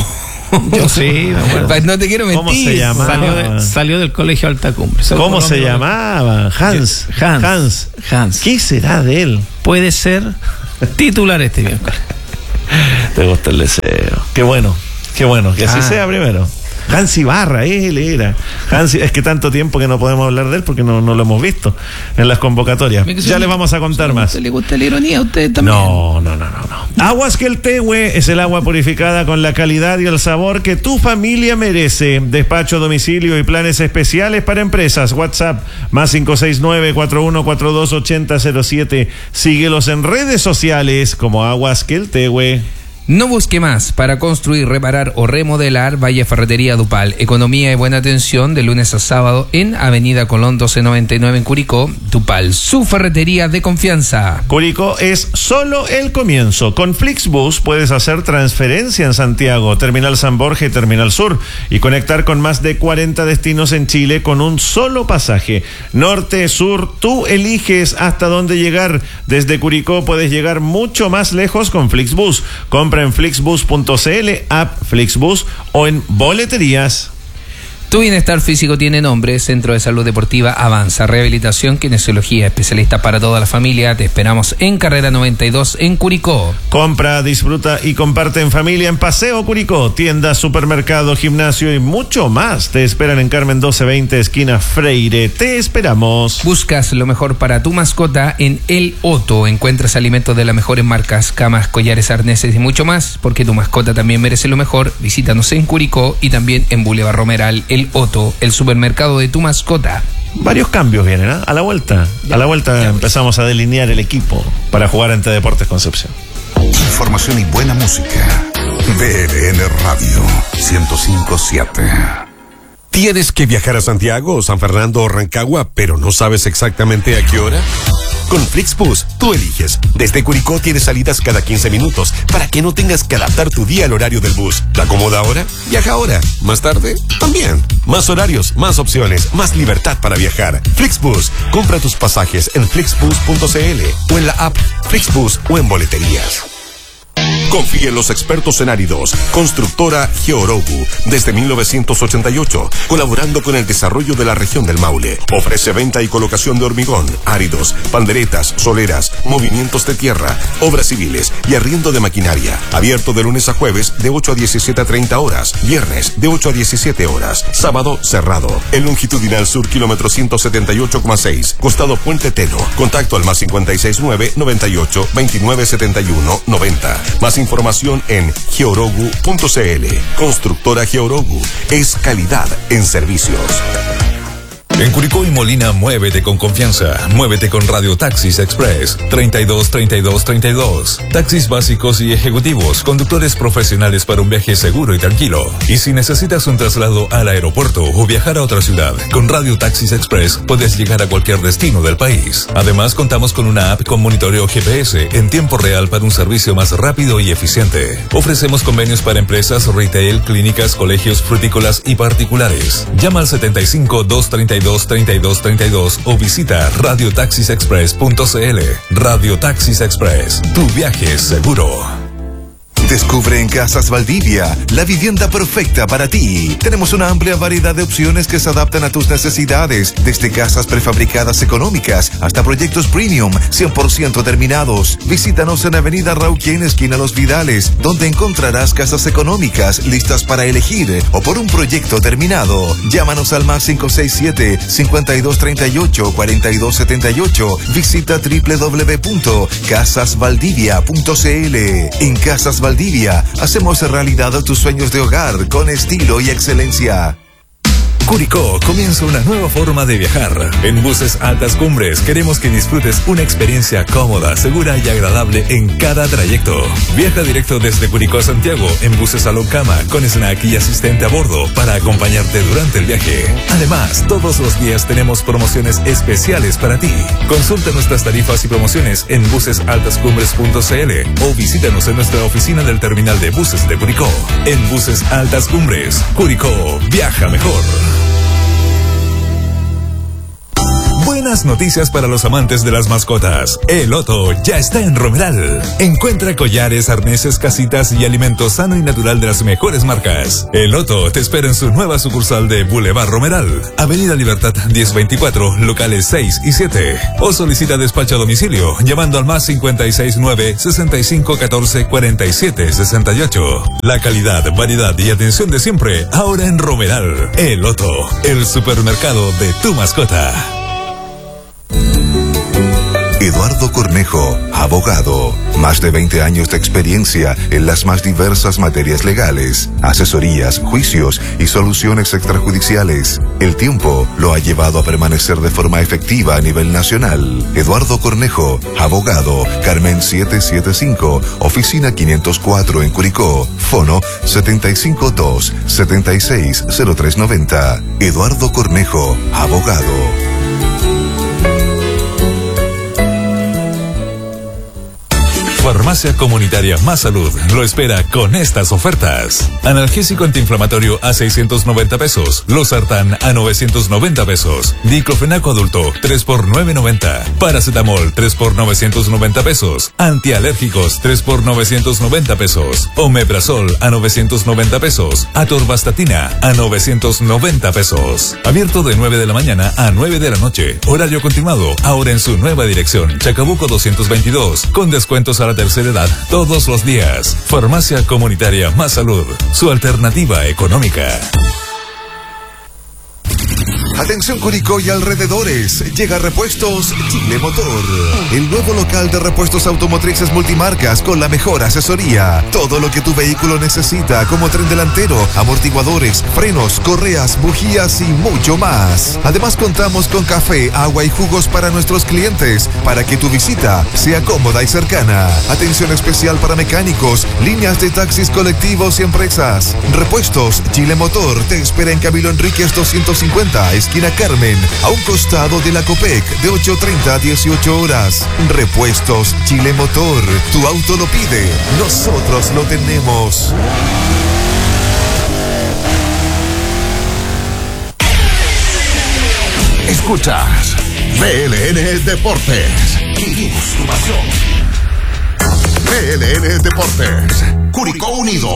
Yo sí, me acuerdo. No te quiero mentir. ¿Cómo se llamaba? Salió, de- salió del colegio Alta Cumbre. ¿Cómo se llamaba? Hans. Hans. Hans. Hans. ¿Qué será de él? Puede ser titular este miércoles. Te gusta el deseo. Qué bueno, qué bueno, que así Ah. sea primero. Hans Ibarra, él era. Hans, es que tanto tiempo que no podemos hablar de él porque no, no lo hemos visto en las convocatorias. Ya les vamos a contar más. ¿Le gusta la ironía a usted también? No, no, no, no, no. Aguas que el Tehue es el agua purificada con la calidad y el sabor que tu familia merece. Despacho a domicilio y planes especiales para empresas. WhatsApp más cinco seis nueve, cuatro uno cuatro dos, ocho cero cero siete. Síguelos en redes sociales como Aguas que el Tehue. No busque más. Para construir, reparar o remodelar, vaya a Ferretería Dupal. Economía y buena atención de lunes a sábado en Avenida Colón doce noventa y nueve en Curicó. Dupal, su ferretería de confianza. Curicó es solo el comienzo. Con Flixbus puedes hacer transferencia en Santiago, Terminal San Borja y Terminal Sur y conectar con más de cuarenta destinos en Chile con un solo pasaje. Norte, sur, tú eliges hasta dónde llegar. Desde Curicó puedes llegar mucho más lejos con Flixbus. Compra en flixbus punto cl, app Flixbus o en boleterías. Tu bienestar físico tiene nombre. Centro de Salud Deportiva Avanza. Rehabilitación, kinesiología, especialista para toda la familia. Te esperamos en Carrera noventa y dos en Curicó. Compra, disfruta y comparte en familia en Paseo Curicó. Tienda, supermercado, gimnasio y mucho más. Te esperan en Carmen doce veinte, esquina Freire. Te esperamos. Buscas lo mejor para tu mascota en El Otto. Encuentras alimentos de las mejores marcas, camas, collares, arneses y mucho más. Porque tu mascota también merece lo mejor. Visítanos en Curicó y también en Boulevard Romeral. El Otto, el supermercado de tu mascota. Varios cambios vienen, ¿eh? A la vuelta. Ya, a la vuelta ya, empezamos a delinear el equipo para jugar ante Deportes Concepción. Información y buena música. D L N Radio ciento cinco punto siete. ¿Tienes que viajar a Santiago o San Fernando o Rancagua, pero no sabes exactamente a qué hora? Con Flixbus, tú eliges. Desde Curicó tienes salidas cada quince minutos para que no tengas que adaptar tu día al horario del bus. ¿Te acomoda ahora? Viaja ahora. ¿Más tarde? También. Más horarios, más opciones, más libertad para viajar. Flixbus. Compra tus pasajes en flixbus punto cl o en la app Flixbus o en boleterías. Confía en los expertos en áridos. Constructora Georogu, desde mil novecientos ochenta y ocho, colaborando con el desarrollo de la región del Maule. Ofrece venta y colocación de hormigón, áridos, panderetas, soleras, movimientos de tierra, obras civiles y arriendo de maquinaria. Abierto de lunes a jueves de ocho a diecisiete a treinta horas, viernes de ocho a diecisiete horas, sábado cerrado. En longitudinal sur, kilómetro ciento setenta y ocho coma seis, costado Puente Teno. Contacto al más cincuenta y seis nueve, noventa y ocho, veintinueve setenta y uno, noventa. Más información en georogu punto cl. Constructora Georogu es calidad en servicios. En Curicó y Molina, muévete con confianza. Muévete con Radio Taxis Express. treinta y dos, treinta y dos, treinta y dos. Taxis básicos y ejecutivos. Conductores profesionales para un viaje seguro y tranquilo. Y si necesitas un traslado al aeropuerto o viajar a otra ciudad, con Radio Taxis Express puedes llegar a cualquier destino del país. Además, contamos con una app con monitoreo G P S en tiempo real para un servicio más rápido y eficiente. Ofrecemos convenios para empresas, retail, clínicas, colegios, frutícolas y particulares. Llama al setenta y cinco, doscientos treinta y dos, treinta y dos treinta y dos o visita radio taxis express punto cl. Radio Taxis Express, tu viaje es seguro. Descubre en Casas Valdivia la vivienda perfecta para ti. Tenemos una amplia variedad de opciones que se adaptan a tus necesidades, desde casas prefabricadas económicas hasta proyectos premium cien por ciento terminados. Visítanos en Avenida Rauquén, esquina Los Vidales, donde encontrarás casas económicas listas para elegir o por un proyecto terminado. Llámanos al más cinco seis siete, cincuenta y dos treinta y ocho, cuarenta y dos setenta y ocho. Visita doble u doble u doble u punto casas valdivia punto cl. En Casas Valdivia hacemos realidad tus sueños de hogar con estilo y excelencia. Curicó comienza una nueva forma de viajar. En Buses Altas Cumbres queremos que disfrutes una experiencia cómoda, segura y agradable en cada trayecto. Viaja directo desde Curicó a Santiago en buses Salón Cama con snack y asistente a bordo para acompañarte durante el viaje. Además, todos los días tenemos promociones especiales para ti. Consulta nuestras tarifas y promociones en buses altas cumbres punto cl o visítanos en nuestra oficina del terminal de buses de Curicó. En Buses Altas Cumbres, Curicó, viaja mejor. buenas noticias para los amantes de las mascotas. El Otto ya está en Romeral. Encuentra collares, arneses, casitas y alimentos sano y natural de las mejores marcas. El Otto te espera en su nueva sucursal de Boulevard Romeral, Avenida Libertad diez veinticuatro, locales seis y siete. O solicita despacho a domicilio llamando al más cincuenta y seis nueve, sesenta y cinco catorce, cuarenta y siete sesenta y ocho. La calidad, variedad y atención de siempre ahora en Romeral. El Otto, el supermercado de tu mascota. Eduardo Cornejo, abogado. Más de veinte años de experiencia en las más diversas materias legales, asesorías, juicios y soluciones extrajudiciales. El tiempo lo ha llevado a permanecer de forma efectiva a nivel nacional. Eduardo Cornejo, abogado. Carmen setecientos setenta y cinco, oficina quinientos cuatro en Curicó. Fono setenta y cinco dos, setenta y seis, cero tres noventa. Eduardo Cornejo, abogado. Farmacia Comunitaria Más Salud lo espera con estas ofertas. Analgésico antiinflamatorio a seiscientos noventa pesos. Losartán a novecientos noventa pesos. Diclofenaco adulto tres por novecientos noventa. Paracetamol tres por novecientos noventa pesos. Antialérgicos tres por novecientos noventa pesos. Omeprazol a novecientos noventa pesos. Atorvastatina a novecientos noventa pesos. Abierto de nueve de la mañana a nueve de la noche. Horario continuado. Ahora en su nueva dirección. Chacabuco doscientos veintidós. Con descuentos a la tercera edad todos los días. Farmacia Comunitaria Más Salud, su alternativa económica. Atención Curicó y alrededores, llega Repuestos Chile Motor, el nuevo local de repuestos automotrices multimarcas con la mejor asesoría. Todo lo que tu vehículo necesita, como tren delantero, amortiguadores, frenos, correas, bujías y mucho más. Además contamos con café, agua y jugos para nuestros clientes, para que tu visita sea cómoda y cercana. Atención especial para mecánicos, líneas de taxis colectivos y empresas. Repuestos Chile Motor te espera en Camilo Enríquez doscientos cincuenta, esquina Carmen, a un costado de la Copec, de ocho treinta a dieciocho horas. Repuestos Chile Motor, tu auto lo pide, nosotros lo tenemos. Escuchas B L N Deportes. Vivimos tu pasión. B L N Deportes. Curicó Unido.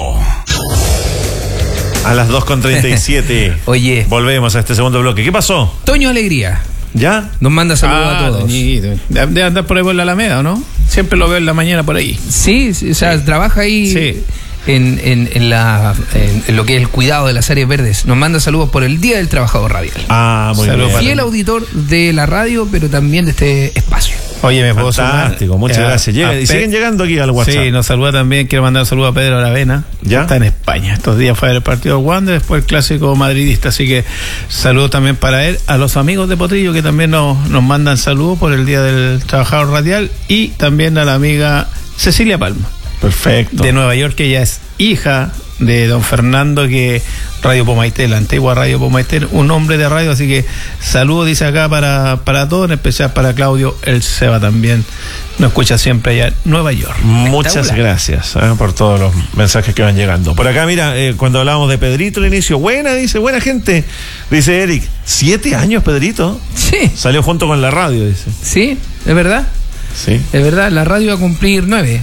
A las dos con treinta y siete. Oye. Volvemos a este segundo bloque. ¿Qué pasó? Toño Alegría. ¿Ya? Nos manda saludos Ah, a todos. Toñito. Debe andar por ahí por la Alameda, ¿o no? Siempre lo veo en la mañana por ahí. Sí, sí, o sea, Sí. trabaja ahí Sí. en, en, en, la, en, en lo que es el cuidado de las áreas verdes. Nos manda saludos por el Día del Trabajador Radial. Ah, muy Saludos bien. para Fiel auditor de la radio, pero también de este espacio. Oye, me puedo Fantástico, sumar, muchas eh, gracias. Llega- a y Pe- siguen llegando aquí al WhatsApp. Sí, nos saluda también. Quiero mandar un saludo a Pedro Aravena. ¿Ya? Está en España. Estos días fue a ver el partido de Wander, después el clásico madridista. Así que saludos también para él. A los amigos de Potrillo que también nos, nos mandan saludos por el Día del Trabajador Radial. Y también a la amiga Cecilia Palma, Perfecto. de Nueva York, que ella es hija de don Fernando, que Radio Pomaité, la antigua Radio Pomaité, un hombre de radio, así que saludos, dice acá, para, para todos, en especial para Claudio El Seba también, nos escucha siempre allá en Nueva York. Muchas Espectacular. gracias eh, por todos los mensajes que van llegando. Por acá, mira, eh, cuando hablábamos de Pedrito al inicio, buena, dice, buena gente. Dice Eric, siete años Pedrito. Sí, Salió junto con la radio, dice. sí, es verdad. Sí. Es verdad, la radio va a cumplir nueve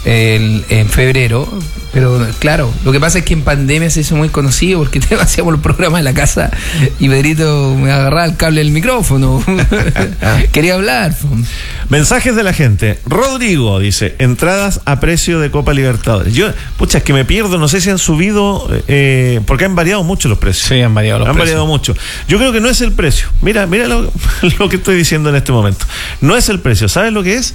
el- en febrero, pero claro, lo que pasa es que en pandemia se hizo muy conocido porque hacíamos los programas en la casa y Pedrito me agarraba el cable del micrófono. Quería hablar. Mensajes de la gente. Rodrigo dice, entradas a precio de Copa Libertadores. Yo, pucha, es que me pierdo, no sé si han subido, eh, porque han variado mucho los precios. Sí, han variado los Han precios. variado mucho. Yo creo que no es el precio. Mira, mira lo, lo que estoy diciendo en este momento. No es el precio. ¿Sabes lo que es?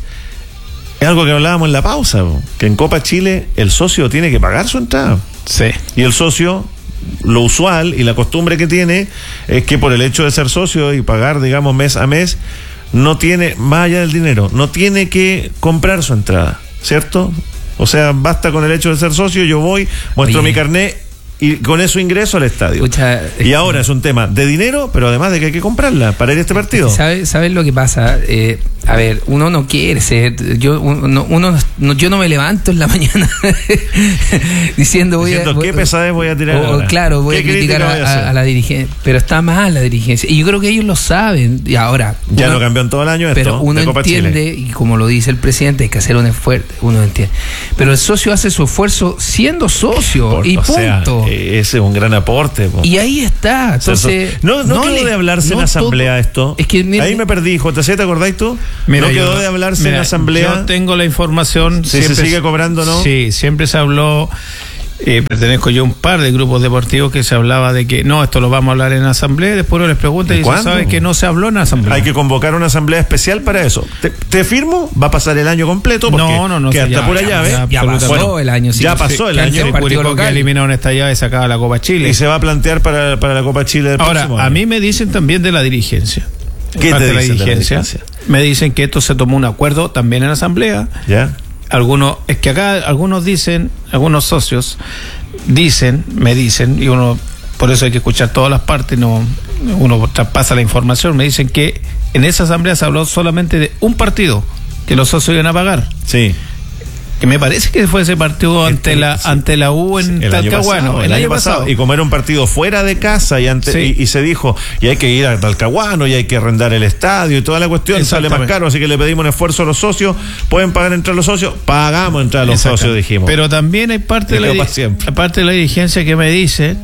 Es algo que hablábamos en la pausa, bo, que en Copa Chile el socio tiene que pagar su entrada. Sí. Y el socio, lo usual y la costumbre que tiene es que por el hecho de ser socio y pagar, digamos, mes a mes, no tiene, más allá del dinero, no tiene que comprar su entrada, ¿cierto? O sea, basta con el hecho de ser socio, yo voy, muestro Oye. mi carnet y con eso ingreso al estadio. Escucha, y ahora es un tema de dinero, pero además de que hay que comprarla para ir a este partido. ¿Sabes sabe lo que pasa? Eh, a ver, uno no quiere ser, yo uno, uno no, yo no me levanto en la mañana diciendo voy Diciendo, a... ¿qué pesadez voy a tirar o, ahora? Claro, voy a criticar a, a, a la dirigencia, pero está mal la dirigencia, y yo creo que ellos lo saben, y ahora... Ya uno, no cambió en todo el año esto, pero uno de Copa entiende, Chile. Y como lo dice el presidente, hay que hacer un esfuerzo, uno entiende, pero el socio hace su esfuerzo siendo socio, Por, y punto. Sea, ese es un gran aporte. Po. Y ahí está, entonces... No, no, no quedó le, de hablarse no en asamblea todo, esto. Es que, mira, ahí me perdí, J C, ¿te acordáis tú? Mira, no quedó yo, de hablarse mira, en asamblea. Yo tengo la información. Si se sigue cobrando, ¿no? Sí, siempre se habló. Eh, pertenezco yo a un par de grupos deportivos que se hablaba de que no, esto lo vamos a hablar en asamblea, después uno les pregunta y se sabe que no se habló en asamblea. Hay que convocar una asamblea especial para eso. ¿Te, te firmo? Va a pasar el año completo porque no, no, no, que sí, hasta ya, pura ya, llave. Ya, ya pasó bueno, el año. Sí, ya pasó sí, el año. El Curicó que eliminaron esta llave sacaba la Copa Chile. Y se va a plantear para, para la Copa Chile del Ahora, próximo a año. mí me dicen también de la dirigencia. ¿Qué te de la dicen dirigencia, de la dirigencia? Me dicen que esto se tomó un acuerdo también en asamblea. Ya. Algunos, es que acá algunos dicen, algunos socios dicen, me dicen, y uno, por eso hay que escuchar todas las partes, no, uno traspasa la información, me dicen que en esa asamblea se habló solamente de un partido que los socios iban a pagar. Sí. Que me parece que fue ese partido ante este, la sí. ante la U en el Talcahuano. Año pasado, el, el año pasado. pasado. Y como era un partido fuera de casa y, ante, sí. y, y se dijo, y hay que ir a Talcahuano y hay que arrendar el estadio y toda la cuestión, sale más caro, así que le pedimos un esfuerzo a los socios. ¿Pueden pagar entrar los socios? Pagamos entrar los socios, dijimos. Pero también hay parte de, la, parte de la dirigencia que me dice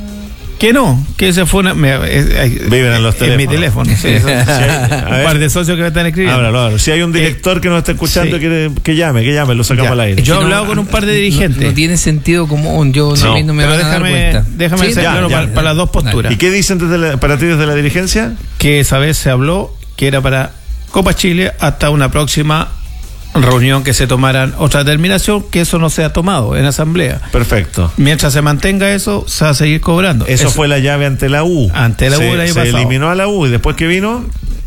que no, que ese fue una... Me, eh, Viven en los teléfonos. En mi teléfono. Sí, eso, sí, hay, un par de socios que me están escribiendo. Háblalo, háblalo. Si hay un director eh, que nos está escuchando, sí. que, que llame, que llame, lo sacamos ya. al aire. Yo he no, hablado con un par de dirigentes. No, no tiene sentido común, yo no, no, no me pero van déjame, a dar cuenta. Déjame sí, ser ya, claro ya, para, ya, para las dos posturas. ¿Y qué dicen desde la, para ti desde la dirigencia? Que esa vez se habló que era para Copa Chile hasta una próxima reunión que se tomaran otra determinación, que eso no se ha tomado en asamblea. Perfecto. Mientras se mantenga eso, se va a seguir cobrando. Eso, eso fue la llave ante la U. Ante la se, U el año se pasado. eliminó a la U y después que vino...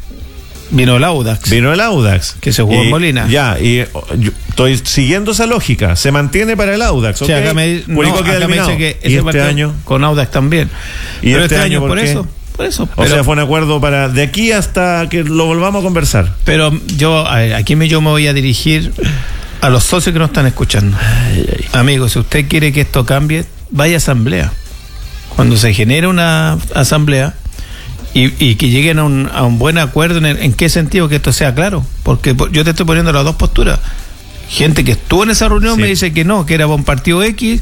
Vino el Audax. Vino el Audax. Que se jugó y, en Molina. Ya, y yo estoy siguiendo esa lógica. Se mantiene para el Audax. Okay. Sí, acá me, no, acá me dice que ese ¿Y este año? Con Audax también. ¿Y Pero este, este año por, por qué? eso? Por eso. O pero, sea, fue un acuerdo para de aquí hasta que lo volvamos a conversar. Pero yo, aquí me, yo me voy a dirigir a los socios que nos están escuchando. Ay, ay. Amigos, si usted quiere que esto cambie, vaya a asamblea. Cuando se genere una asamblea y, y que lleguen a un, a un buen acuerdo, en, el, en qué sentido que esto sea claro. Porque yo te estoy poniendo las dos posturas. Gente que estuvo en esa reunión sí. me dice que no, que era un partido X.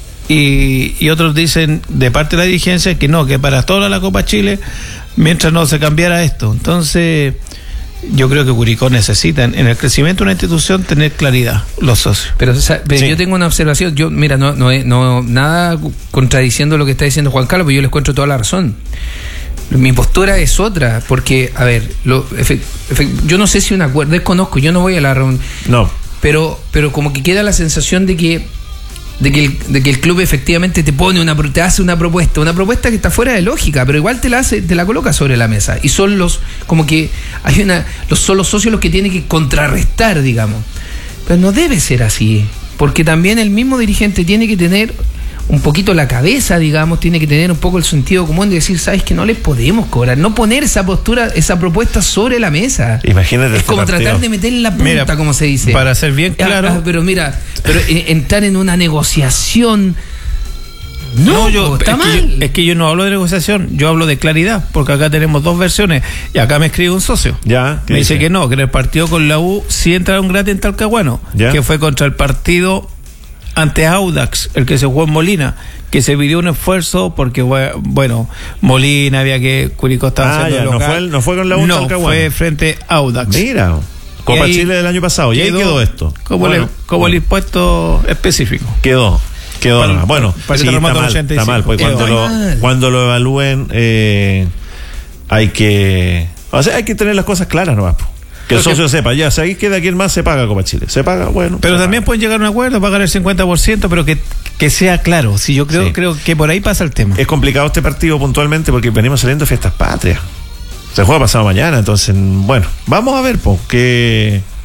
Y, y otros dicen de parte de la dirigencia que no, que para toda la Copa Chile mientras no se cambiara esto. Entonces yo creo que Curicó necesita en el crecimiento de una institución tener claridad los socios. Pero, o sea, pero sí. yo tengo una observación, yo mira, no, no, no nada contradiciendo lo que está diciendo Juan Carlos, pero yo les encuentro toda la razón. Mi postura es otra, porque, a ver, lo, efe, efe, yo no sé si un acuerdo, desconozco, yo no voy a la reunión. No. Pero, pero como que queda la sensación de que de que, el, de que el club efectivamente te pone una te hace una propuesta, una propuesta que está fuera de lógica, pero igual te la hace, te la coloca sobre la mesa. Y son los, como que hay una, los son los socios los que tienen que contrarrestar, digamos. Pero no debe ser así, porque también el mismo dirigente tiene que tener un poquito la cabeza, digamos, tiene que tener un poco el sentido común de decir, sabes que no les podemos cobrar, no poner esa postura, esa propuesta sobre la mesa. Imagínate. Es este como partido. Tratar de meter la punta, mira, como se dice. Para ser bien claro. Ah, ah, pero mira, pero entrar en una negociación. No, no yo, está es mal. Que yo, es que yo no hablo de negociación, yo hablo de claridad, porque acá tenemos dos versiones y acá me escribe un socio. Ya. Me dice, dice que no, que en el partido con la U sí entraron gratis en Talcahuano, ¿ya? Que fue contra el partido ante Audax, el que se jugó en Molina, que se pidió un esfuerzo porque, bueno, Molina había que Curicó estaba ah, haciendo ya, local. No fue, no fue con la U no, Talcahuano. Fue frente a Audax. Mira, Copa Chile del año pasado, y ahí quedó esto. Como, bueno, le, como bueno. el impuesto específico. Quedó. Quedó para, nomás. Bueno, para sí, está, mal, está mal, porque cuando lo, cuando lo evalúen eh, hay que, o sea, hay que tener las cosas claras nomás. Que el socio que, sepa, ya, sabéis que de aquí en más se paga Copa Chile. Se paga, bueno. Pero también paga. Pueden llegar a un acuerdo, pagar el cincuenta por ciento, pero que, que sea claro. Si yo creo, sí. creo que por ahí pasa el tema. Es complicado este partido puntualmente porque venimos saliendo de fiestas patrias. Se juega pasado mañana, entonces, bueno, vamos a ver, po, qué,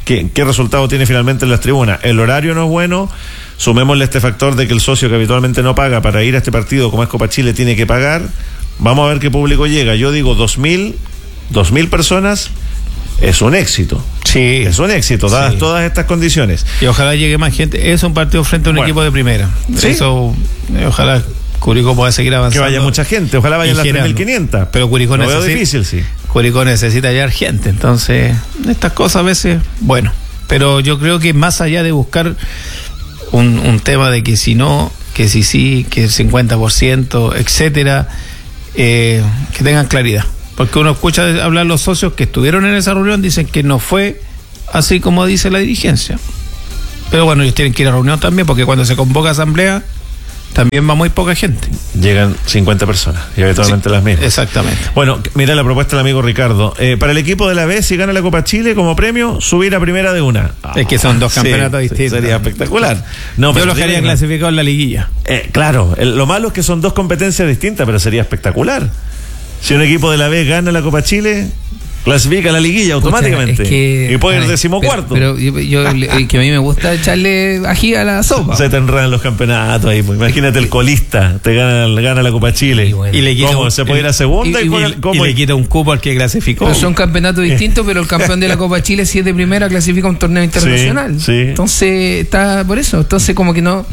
qué, qué resultado tiene finalmente en las tribunas. El horario no es bueno, sumémosle este factor de que el socio que habitualmente no paga para ir a este partido, como es Copa Chile, tiene que pagar. Vamos a ver qué público llega. Yo digo dos mil, dos mil personas. Es un éxito. Sí. Es un éxito, dadas sí. todas estas condiciones. Y ojalá llegue más gente. Es un partido frente a un bueno. equipo de primera. ¿Sí? Eso, eh, ojalá Curicó pueda seguir avanzando. Que vaya mucha gente, ojalá vayan las tres mil quinientas. Pero Curicó Lo necesita, veo difícil, sí. Curicó necesita hallar gente. Entonces, estas cosas a veces, bueno. Pero yo creo que más allá de buscar un, un tema de que si no, que si sí, que el cincuenta por ciento, etcétera, eh, que tengan claridad. Porque uno escucha hablar los socios que estuvieron en esa reunión, dicen que no fue así como dice la dirigencia. Pero bueno, ellos tienen que ir a reunión también, porque cuando se convoca asamblea, también va muy poca gente. Llegan cincuenta personas, y habitualmente sí, las mismas. Exactamente. Bueno, mira la propuesta del amigo Ricardo. Eh, para el equipo de la B, si gana la Copa Chile como premio, subir a primera de una. Es que son dos campeonatos sí, distintos. Sería espectacular. No, yo los quería clasificado en la liguilla. Eh, claro, el, lo malo es que son dos competencias distintas, pero sería espectacular. Si un equipo de la B gana la Copa Chile, clasifica la liguilla automáticamente. Pucha, es que, y puede ir decimocuarto. Pero, pero yo, yo que a mí me gusta echarle ají a la sopa. Se te enredan los campeonatos ahí. Pues. Imagínate el colista, te gana, gana la Copa Chile. Y, bueno, y le quita ¿Cómo? Un, ¿Se puede ir a segunda? Y, y, y, y, ¿cómo? y le quita un cupo al que clasificó. Pero son campeonatos distintos, pero el campeón de la Copa Chile, si es de primera, clasifica a un torneo internacional. Sí, sí. Entonces, está por eso. Entonces, como que no...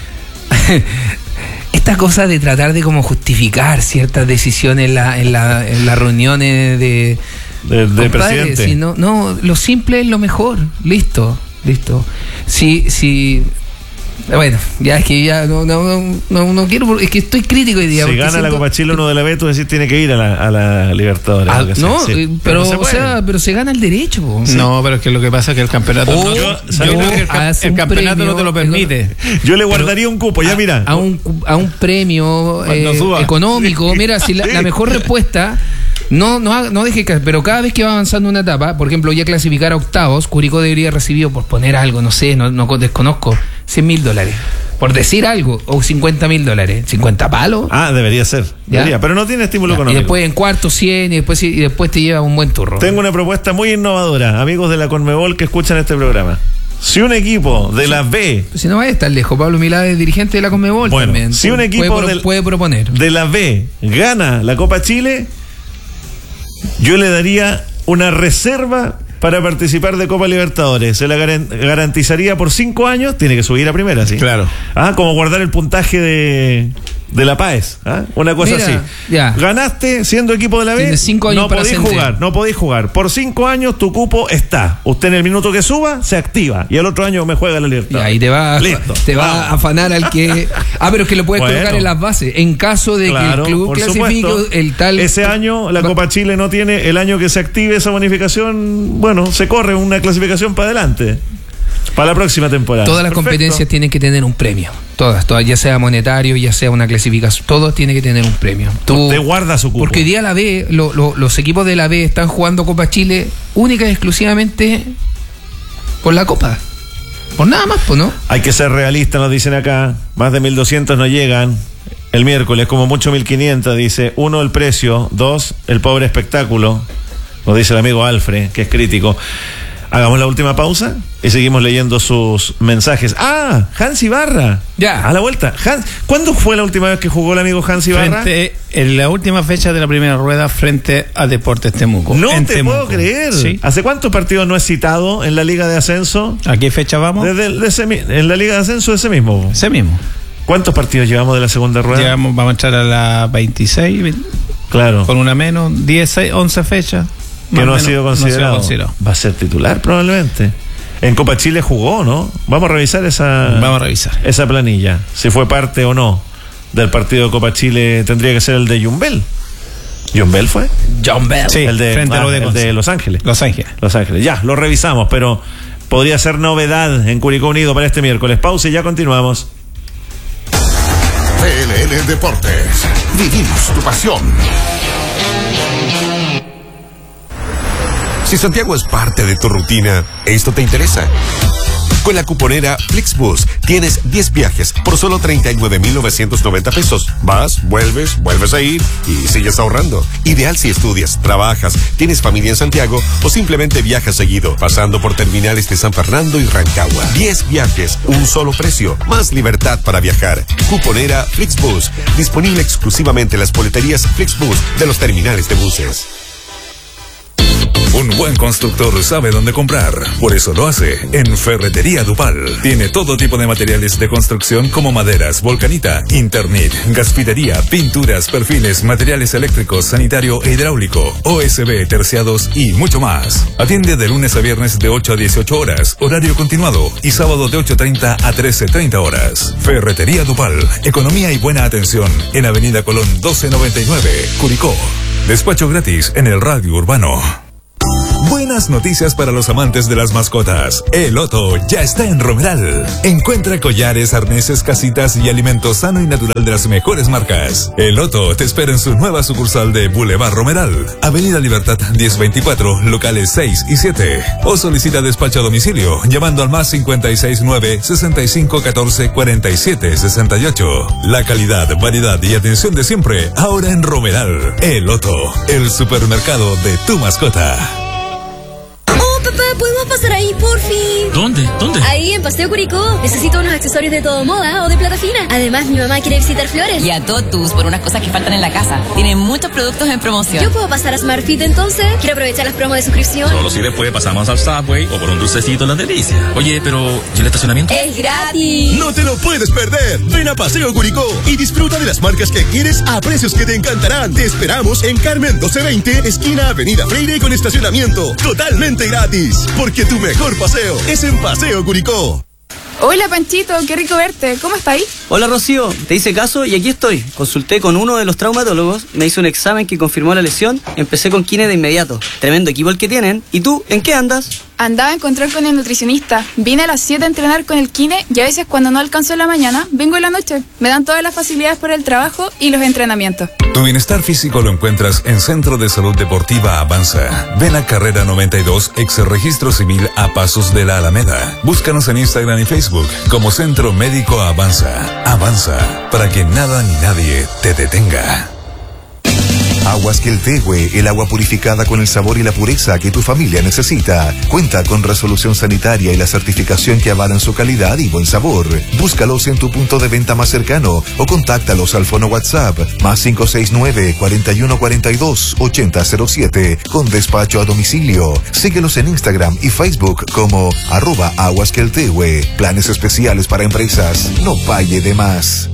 Esta cosa de tratar de como justificar ciertas decisiones en la, en la, en las reuniones de, de, de presidente. Si no, no, lo simple es lo mejor. Listo, listo. Si, si, bueno, ya es que ya no, no, no, no, no quiero, es que estoy crítico hoy día. Si gana siento, la Copa Chile uno de la B, tú decís tiene que ir a la, a la Libertadores. Ah, no, sí. pero, pero, no o sea, pero se gana el derecho. Po. Sí. No, pero es que lo que pasa es que el campeonato oh, no, yo, yo creo que el, el campeonato premio, no te lo permite. Yo le guardaría un cupo, ya mira. A un, a un premio eh, económico, mira, si la, la mejor respuesta... No, no, no deje que, pero cada vez que va avanzando una etapa, por ejemplo, ya clasificar a octavos, Curicó debería recibir, por poner algo, no sé, no, no desconozco, cien mil dólares. Por decir algo, o cincuenta mil dólares. ¿cincuenta palos? Ah, debería ser. Debería, pero no tiene estímulo ya, económico. Y después en cuarto cien, y después, y después te lleva un buen turro. Tengo una propuesta muy innovadora, amigos de la Conmebol que escuchan este programa. Si un equipo de la B... Si no vaya a estar lejos, Pablo Milá es dirigente de la Conmebol bueno, también. Si un equipo puede, del, puede proponer. de la B gana la Copa Chile, yo le daría una reserva para participar de Copa Libertadores. Se la garantizaría por cinco años, tiene que subir a primera, ¿sí? Claro. Ah, como guardar el puntaje de... de La Paz, ¿ah? Una cosa Mira, así. Ya. Ganaste siendo equipo de la B, cinco años no para podéis ascender. jugar, no podéis jugar. Por cinco años tu cupo está. Usted en el minuto que suba se activa y el otro año me juega la Libertad. Y ahí te va, Listo. te va a afanar al que. Ah, pero es que lo puedes bueno, colocar en las bases. En caso de claro, que el club clasifique el tal. Ese año la Copa Chile no tiene, el año que se active esa bonificación, bueno, se corre una clasificación para adelante. Para la próxima temporada. Todas las Perfecto. competencias tienen que tener un premio. Todas, todas, ya sea monetario, ya sea una clasificación. Todos tienen que tener un premio. Tú, Usted guarda su cupo. Porque hoy día la B, lo, lo, los equipos de la B están jugando Copa Chile única y exclusivamente por la Copa. Por nada más, pues, ¿no? Hay que ser realistas, nos dicen acá. Más de mil doscientos no llegan. El miércoles, como mucho mil quinientos, dice. Uno, el precio. Dos, el pobre espectáculo. Nos dice el amigo Alfred, que es crítico. Hagamos la última pausa y seguimos leyendo sus mensajes. ¡Ah! Hans Ibarra. Ya. A la vuelta. Hans, ¿cuándo fue la última vez que jugó el amigo Hans Ibarra? Frente, en la última fecha de la primera rueda frente a Deportes Temuco. No en te Temuco. puedo creer. ¿Sí? ¿Hace cuántos partidos no es citado en la Liga de Ascenso? ¿A qué fecha vamos? Desde de ese, en la Liga de Ascenso ese mismo. Ese mismo. ¿Cuántos partidos llevamos de la segunda rueda? Llegamos, vamos a entrar a la veintiséis. Claro. Con una menos, diez, once fechas. Que no ha sido considerado. No considerado. Va a ser titular probablemente. En Copa Chile jugó, ¿no? Vamos a revisar esa Vamos a revisar esa planilla. Si fue parte o no del partido de Copa Chile, tendría que ser el de Jumbel. ¿Jumbel fue? Jumbel. Sí, el de, frente ah, a lo de, el de Los Ángeles. Los Ángeles. Los Ángeles. Ya, lo revisamos, pero podría ser novedad en Curicó Unido para este miércoles. Pausa y ya continuamos. P L L Deportes. Vivimos tu pasión. Si Santiago es parte de tu rutina, esto te interesa. Con la cuponera Flixbus tienes diez viajes por solo treinta y nueve mil novecientos noventa pesos. Vas, vuelves, vuelves a ir y sigues ahorrando. Ideal si estudias, trabajas, tienes familia en Santiago o simplemente viajas seguido, pasando por terminales de San Fernando y Rancagua. diez viajes, un solo precio, más libertad para viajar. Cuponera Flixbus, disponible exclusivamente en las boleterías Flixbus de los terminales de buses. Un buen constructor sabe dónde comprar, por eso lo hace en Ferretería Dupal. Tiene todo tipo de materiales de construcción como maderas, volcanita, internet, gasfitería, pinturas, perfiles, materiales eléctricos, sanitario e hidráulico, O S B, terciados y mucho más. Atiende de lunes a viernes de ocho a dieciocho horas, horario continuado, y sábado de ocho treinta a trece treinta horas. Ferretería Dupal, economía y buena atención en Avenida Colón doce noventa y nueve, Curicó. Despacho gratis en el radio urbano. Buenas noticias para los amantes de las mascotas. El Otto ya está en Romeral. Encuentra collares, arneses, casitas y alimento sano y natural de las mejores marcas. El Otto te espera en su nueva sucursal de Boulevard Romeral, Avenida Libertad diez veinticuatro, locales seis y siete. O solicita despacho a domicilio llamando al más cincuenta y seis nueve, sesenta y cinco catorce, cuarenta y siete sesenta y ocho. La calidad, variedad y atención de siempre ahora en Romeral. El Otto, el supermercado de tu mascota. Papá, ¿podemos pasar ahí, por fin? ¿Dónde? ¿Dónde? Ahí, en Paseo Curicó. Necesito unos accesorios de todo moda o de plata fina. Además, mi mamá quiere visitar Flores. Y a Totus por unas cosas que faltan en la casa. Tienen muchos productos en promoción. ¿Yo puedo pasar a SmartFit entonces? Quiero aprovechar las promos de suscripción. Solo si después pasamos al Subway o por un dulcecito en la delicia. Oye, pero ¿y el estacionamiento? ¡Es gratis! ¡No te lo puedes perder! Ven a Paseo Curicó y disfruta de las marcas que quieres a precios que te encantarán. Te esperamos en Carmen doce veinte, esquina Avenida Freire con estacionamiento. Totalmente gratis. Porque tu mejor paseo es en Paseo Curicó. Hola Panchito, qué rico verte. ¿Cómo estáis? Hola Rocío, te hice caso y aquí estoy. Consulté con uno de los traumatólogos, me hizo un examen que confirmó la lesión, empecé con kine de inmediato. Tremendo equipo el que tienen. ¿Y tú, en qué andas? Andaba a encontrar con el nutricionista. Vine a las siete a entrenar con el kine y a veces cuando no alcanzo en la mañana, vengo en la noche. Me dan todas las facilidades por el trabajo y los entrenamientos. Tu bienestar físico lo encuentras en Centro de Salud Deportiva Avanza. Ven a Carrera noventa y dos, ex registro civil a pasos de la Alameda. Búscanos en Instagram y Facebook como Centro Médico Avanza. Avanza, para que nada ni nadie te detenga. Aguas Queltehue, el agua purificada con el sabor y la pureza que tu familia necesita. Cuenta con resolución sanitaria y la certificación que avalan su calidad y buen sabor. Búscalos en tu punto de venta más cercano o contáctalos al fono WhatsApp más cinco seis nueve, cuarenta y uno cuarenta y dos, ochenta cero siete con despacho a domicilio. Síguelos en Instagram y Facebook como arroba Aguas Queltehue. Planes especiales para empresas. No pague de más.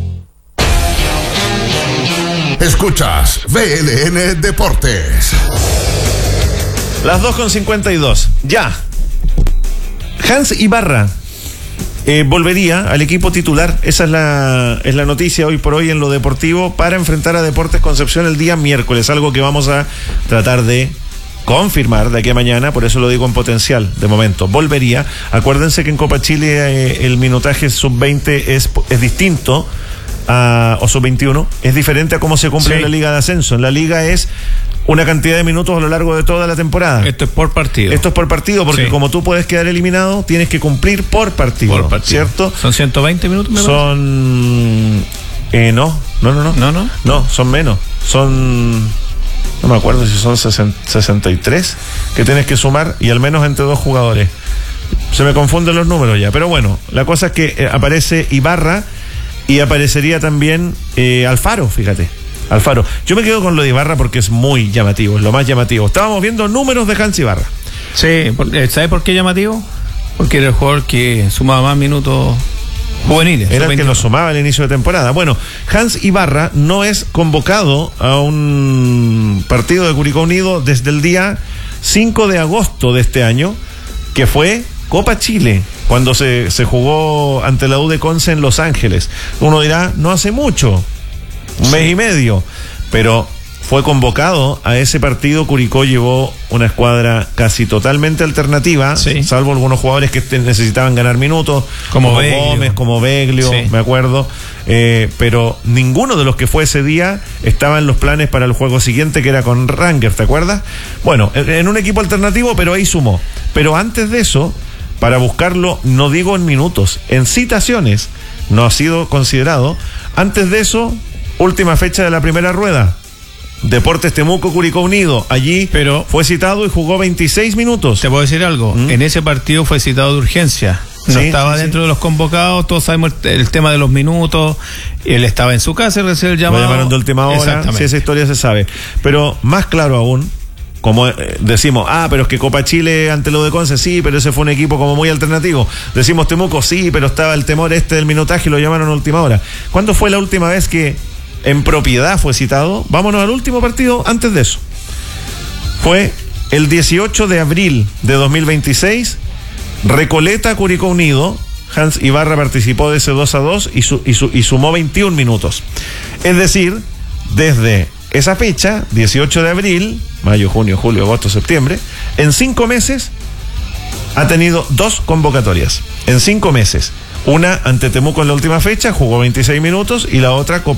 Escuchas V L N Deportes. Las dos con cincuenta y dos. Ya. Hans Ibarra eh, volvería al equipo titular. Esa es la, es la noticia hoy por hoy en lo deportivo para enfrentar a Deportes Concepción el día miércoles. Algo que vamos a tratar de confirmar de aquí a mañana, por eso lo digo en potencial de momento. Volvería. Acuérdense que en Copa Chile eh, el minutaje sub veinte es, es distinto. Uh, o sub veintiuno, es diferente a cómo se cumple sí. en la Liga de Ascenso. En la Liga es una cantidad de minutos a lo largo de toda la temporada. Esto es por partido. Esto es por partido, porque sí. como tú puedes quedar eliminado, tienes que cumplir por partido. Por partido. ¿Cierto? ¿Son ciento veinte minutos? Me son... Eh, no, no, no, no. No, no. No, son menos. Son... No me acuerdo si son sesenta y tres que tienes que sumar y al menos entre dos jugadores. Se me confunden los números ya. Pero bueno, la cosa es que eh, aparece Ibarra. Y aparecería también eh, Alfaro, fíjate. Alfaro. Yo me quedo con lo de Ibarra porque es muy llamativo, es lo más llamativo. Estábamos viendo números de Hans Ibarra. Sí, ¿sabes por qué llamativo? Porque era el jugador que sumaba más minutos juveniles. Era el que los sumaba al inicio de temporada. Bueno, Hans Ibarra no es convocado a un partido de Curicó Unido desde el día cinco de agosto de este año, que fue Copa Chile, cuando se, se jugó ante la U de Conce en Los Ángeles. Uno dirá, no hace mucho, un sí. mes y medio, pero fue convocado a ese partido. Curicó llevó una escuadra casi totalmente alternativa, sí. salvo algunos jugadores que necesitaban ganar minutos, como, como Gómez, como Beglio, sí. me acuerdo, eh, pero ninguno de los que fue ese día estaba en los planes para el juego siguiente, que era con Rangers, ¿te acuerdas? Bueno, en un equipo alternativo, pero ahí sumó. Pero antes de eso, para buscarlo, no digo en minutos, en citaciones, no ha sido considerado. Antes de eso, última fecha de la primera rueda, Deportes Temuco, Curicó Unido, allí pero fue citado y jugó veintiséis minutos. Te puedo decir algo, ¿Mm? En ese partido fue citado de urgencia. No sí, estaba sí, dentro sí. de los convocados, todos sabemos el, el tema de los minutos, él estaba en su casa y recibió el llamado. Lo llamaron de última hora, sí, esa historia se sabe. Pero más claro aún, como eh, decimos, ah, pero es que Copa Chile ante lo de Conce, sí, pero ese fue un equipo como muy alternativo. Decimos Temuco, sí, pero estaba el temor este del minutaje y lo llamaron a última hora. ¿Cuándo fue la última vez que en propiedad fue citado? Vámonos al último partido antes de eso. Fue el dieciocho de abril de dos mil veintiséis, Recoleta, Curicó Unido. Hans Ibarra participó de ese dos a dos y, su, y, su, y sumó veintiún minutos. Es decir, desde esa fecha, dieciocho de abril, mayo, junio, julio, agosto, septiembre, en cinco meses ha tenido dos convocatorias. En cinco meses. Una ante Temuco en la última fecha, jugó veintiséis minutos, y la otra Copa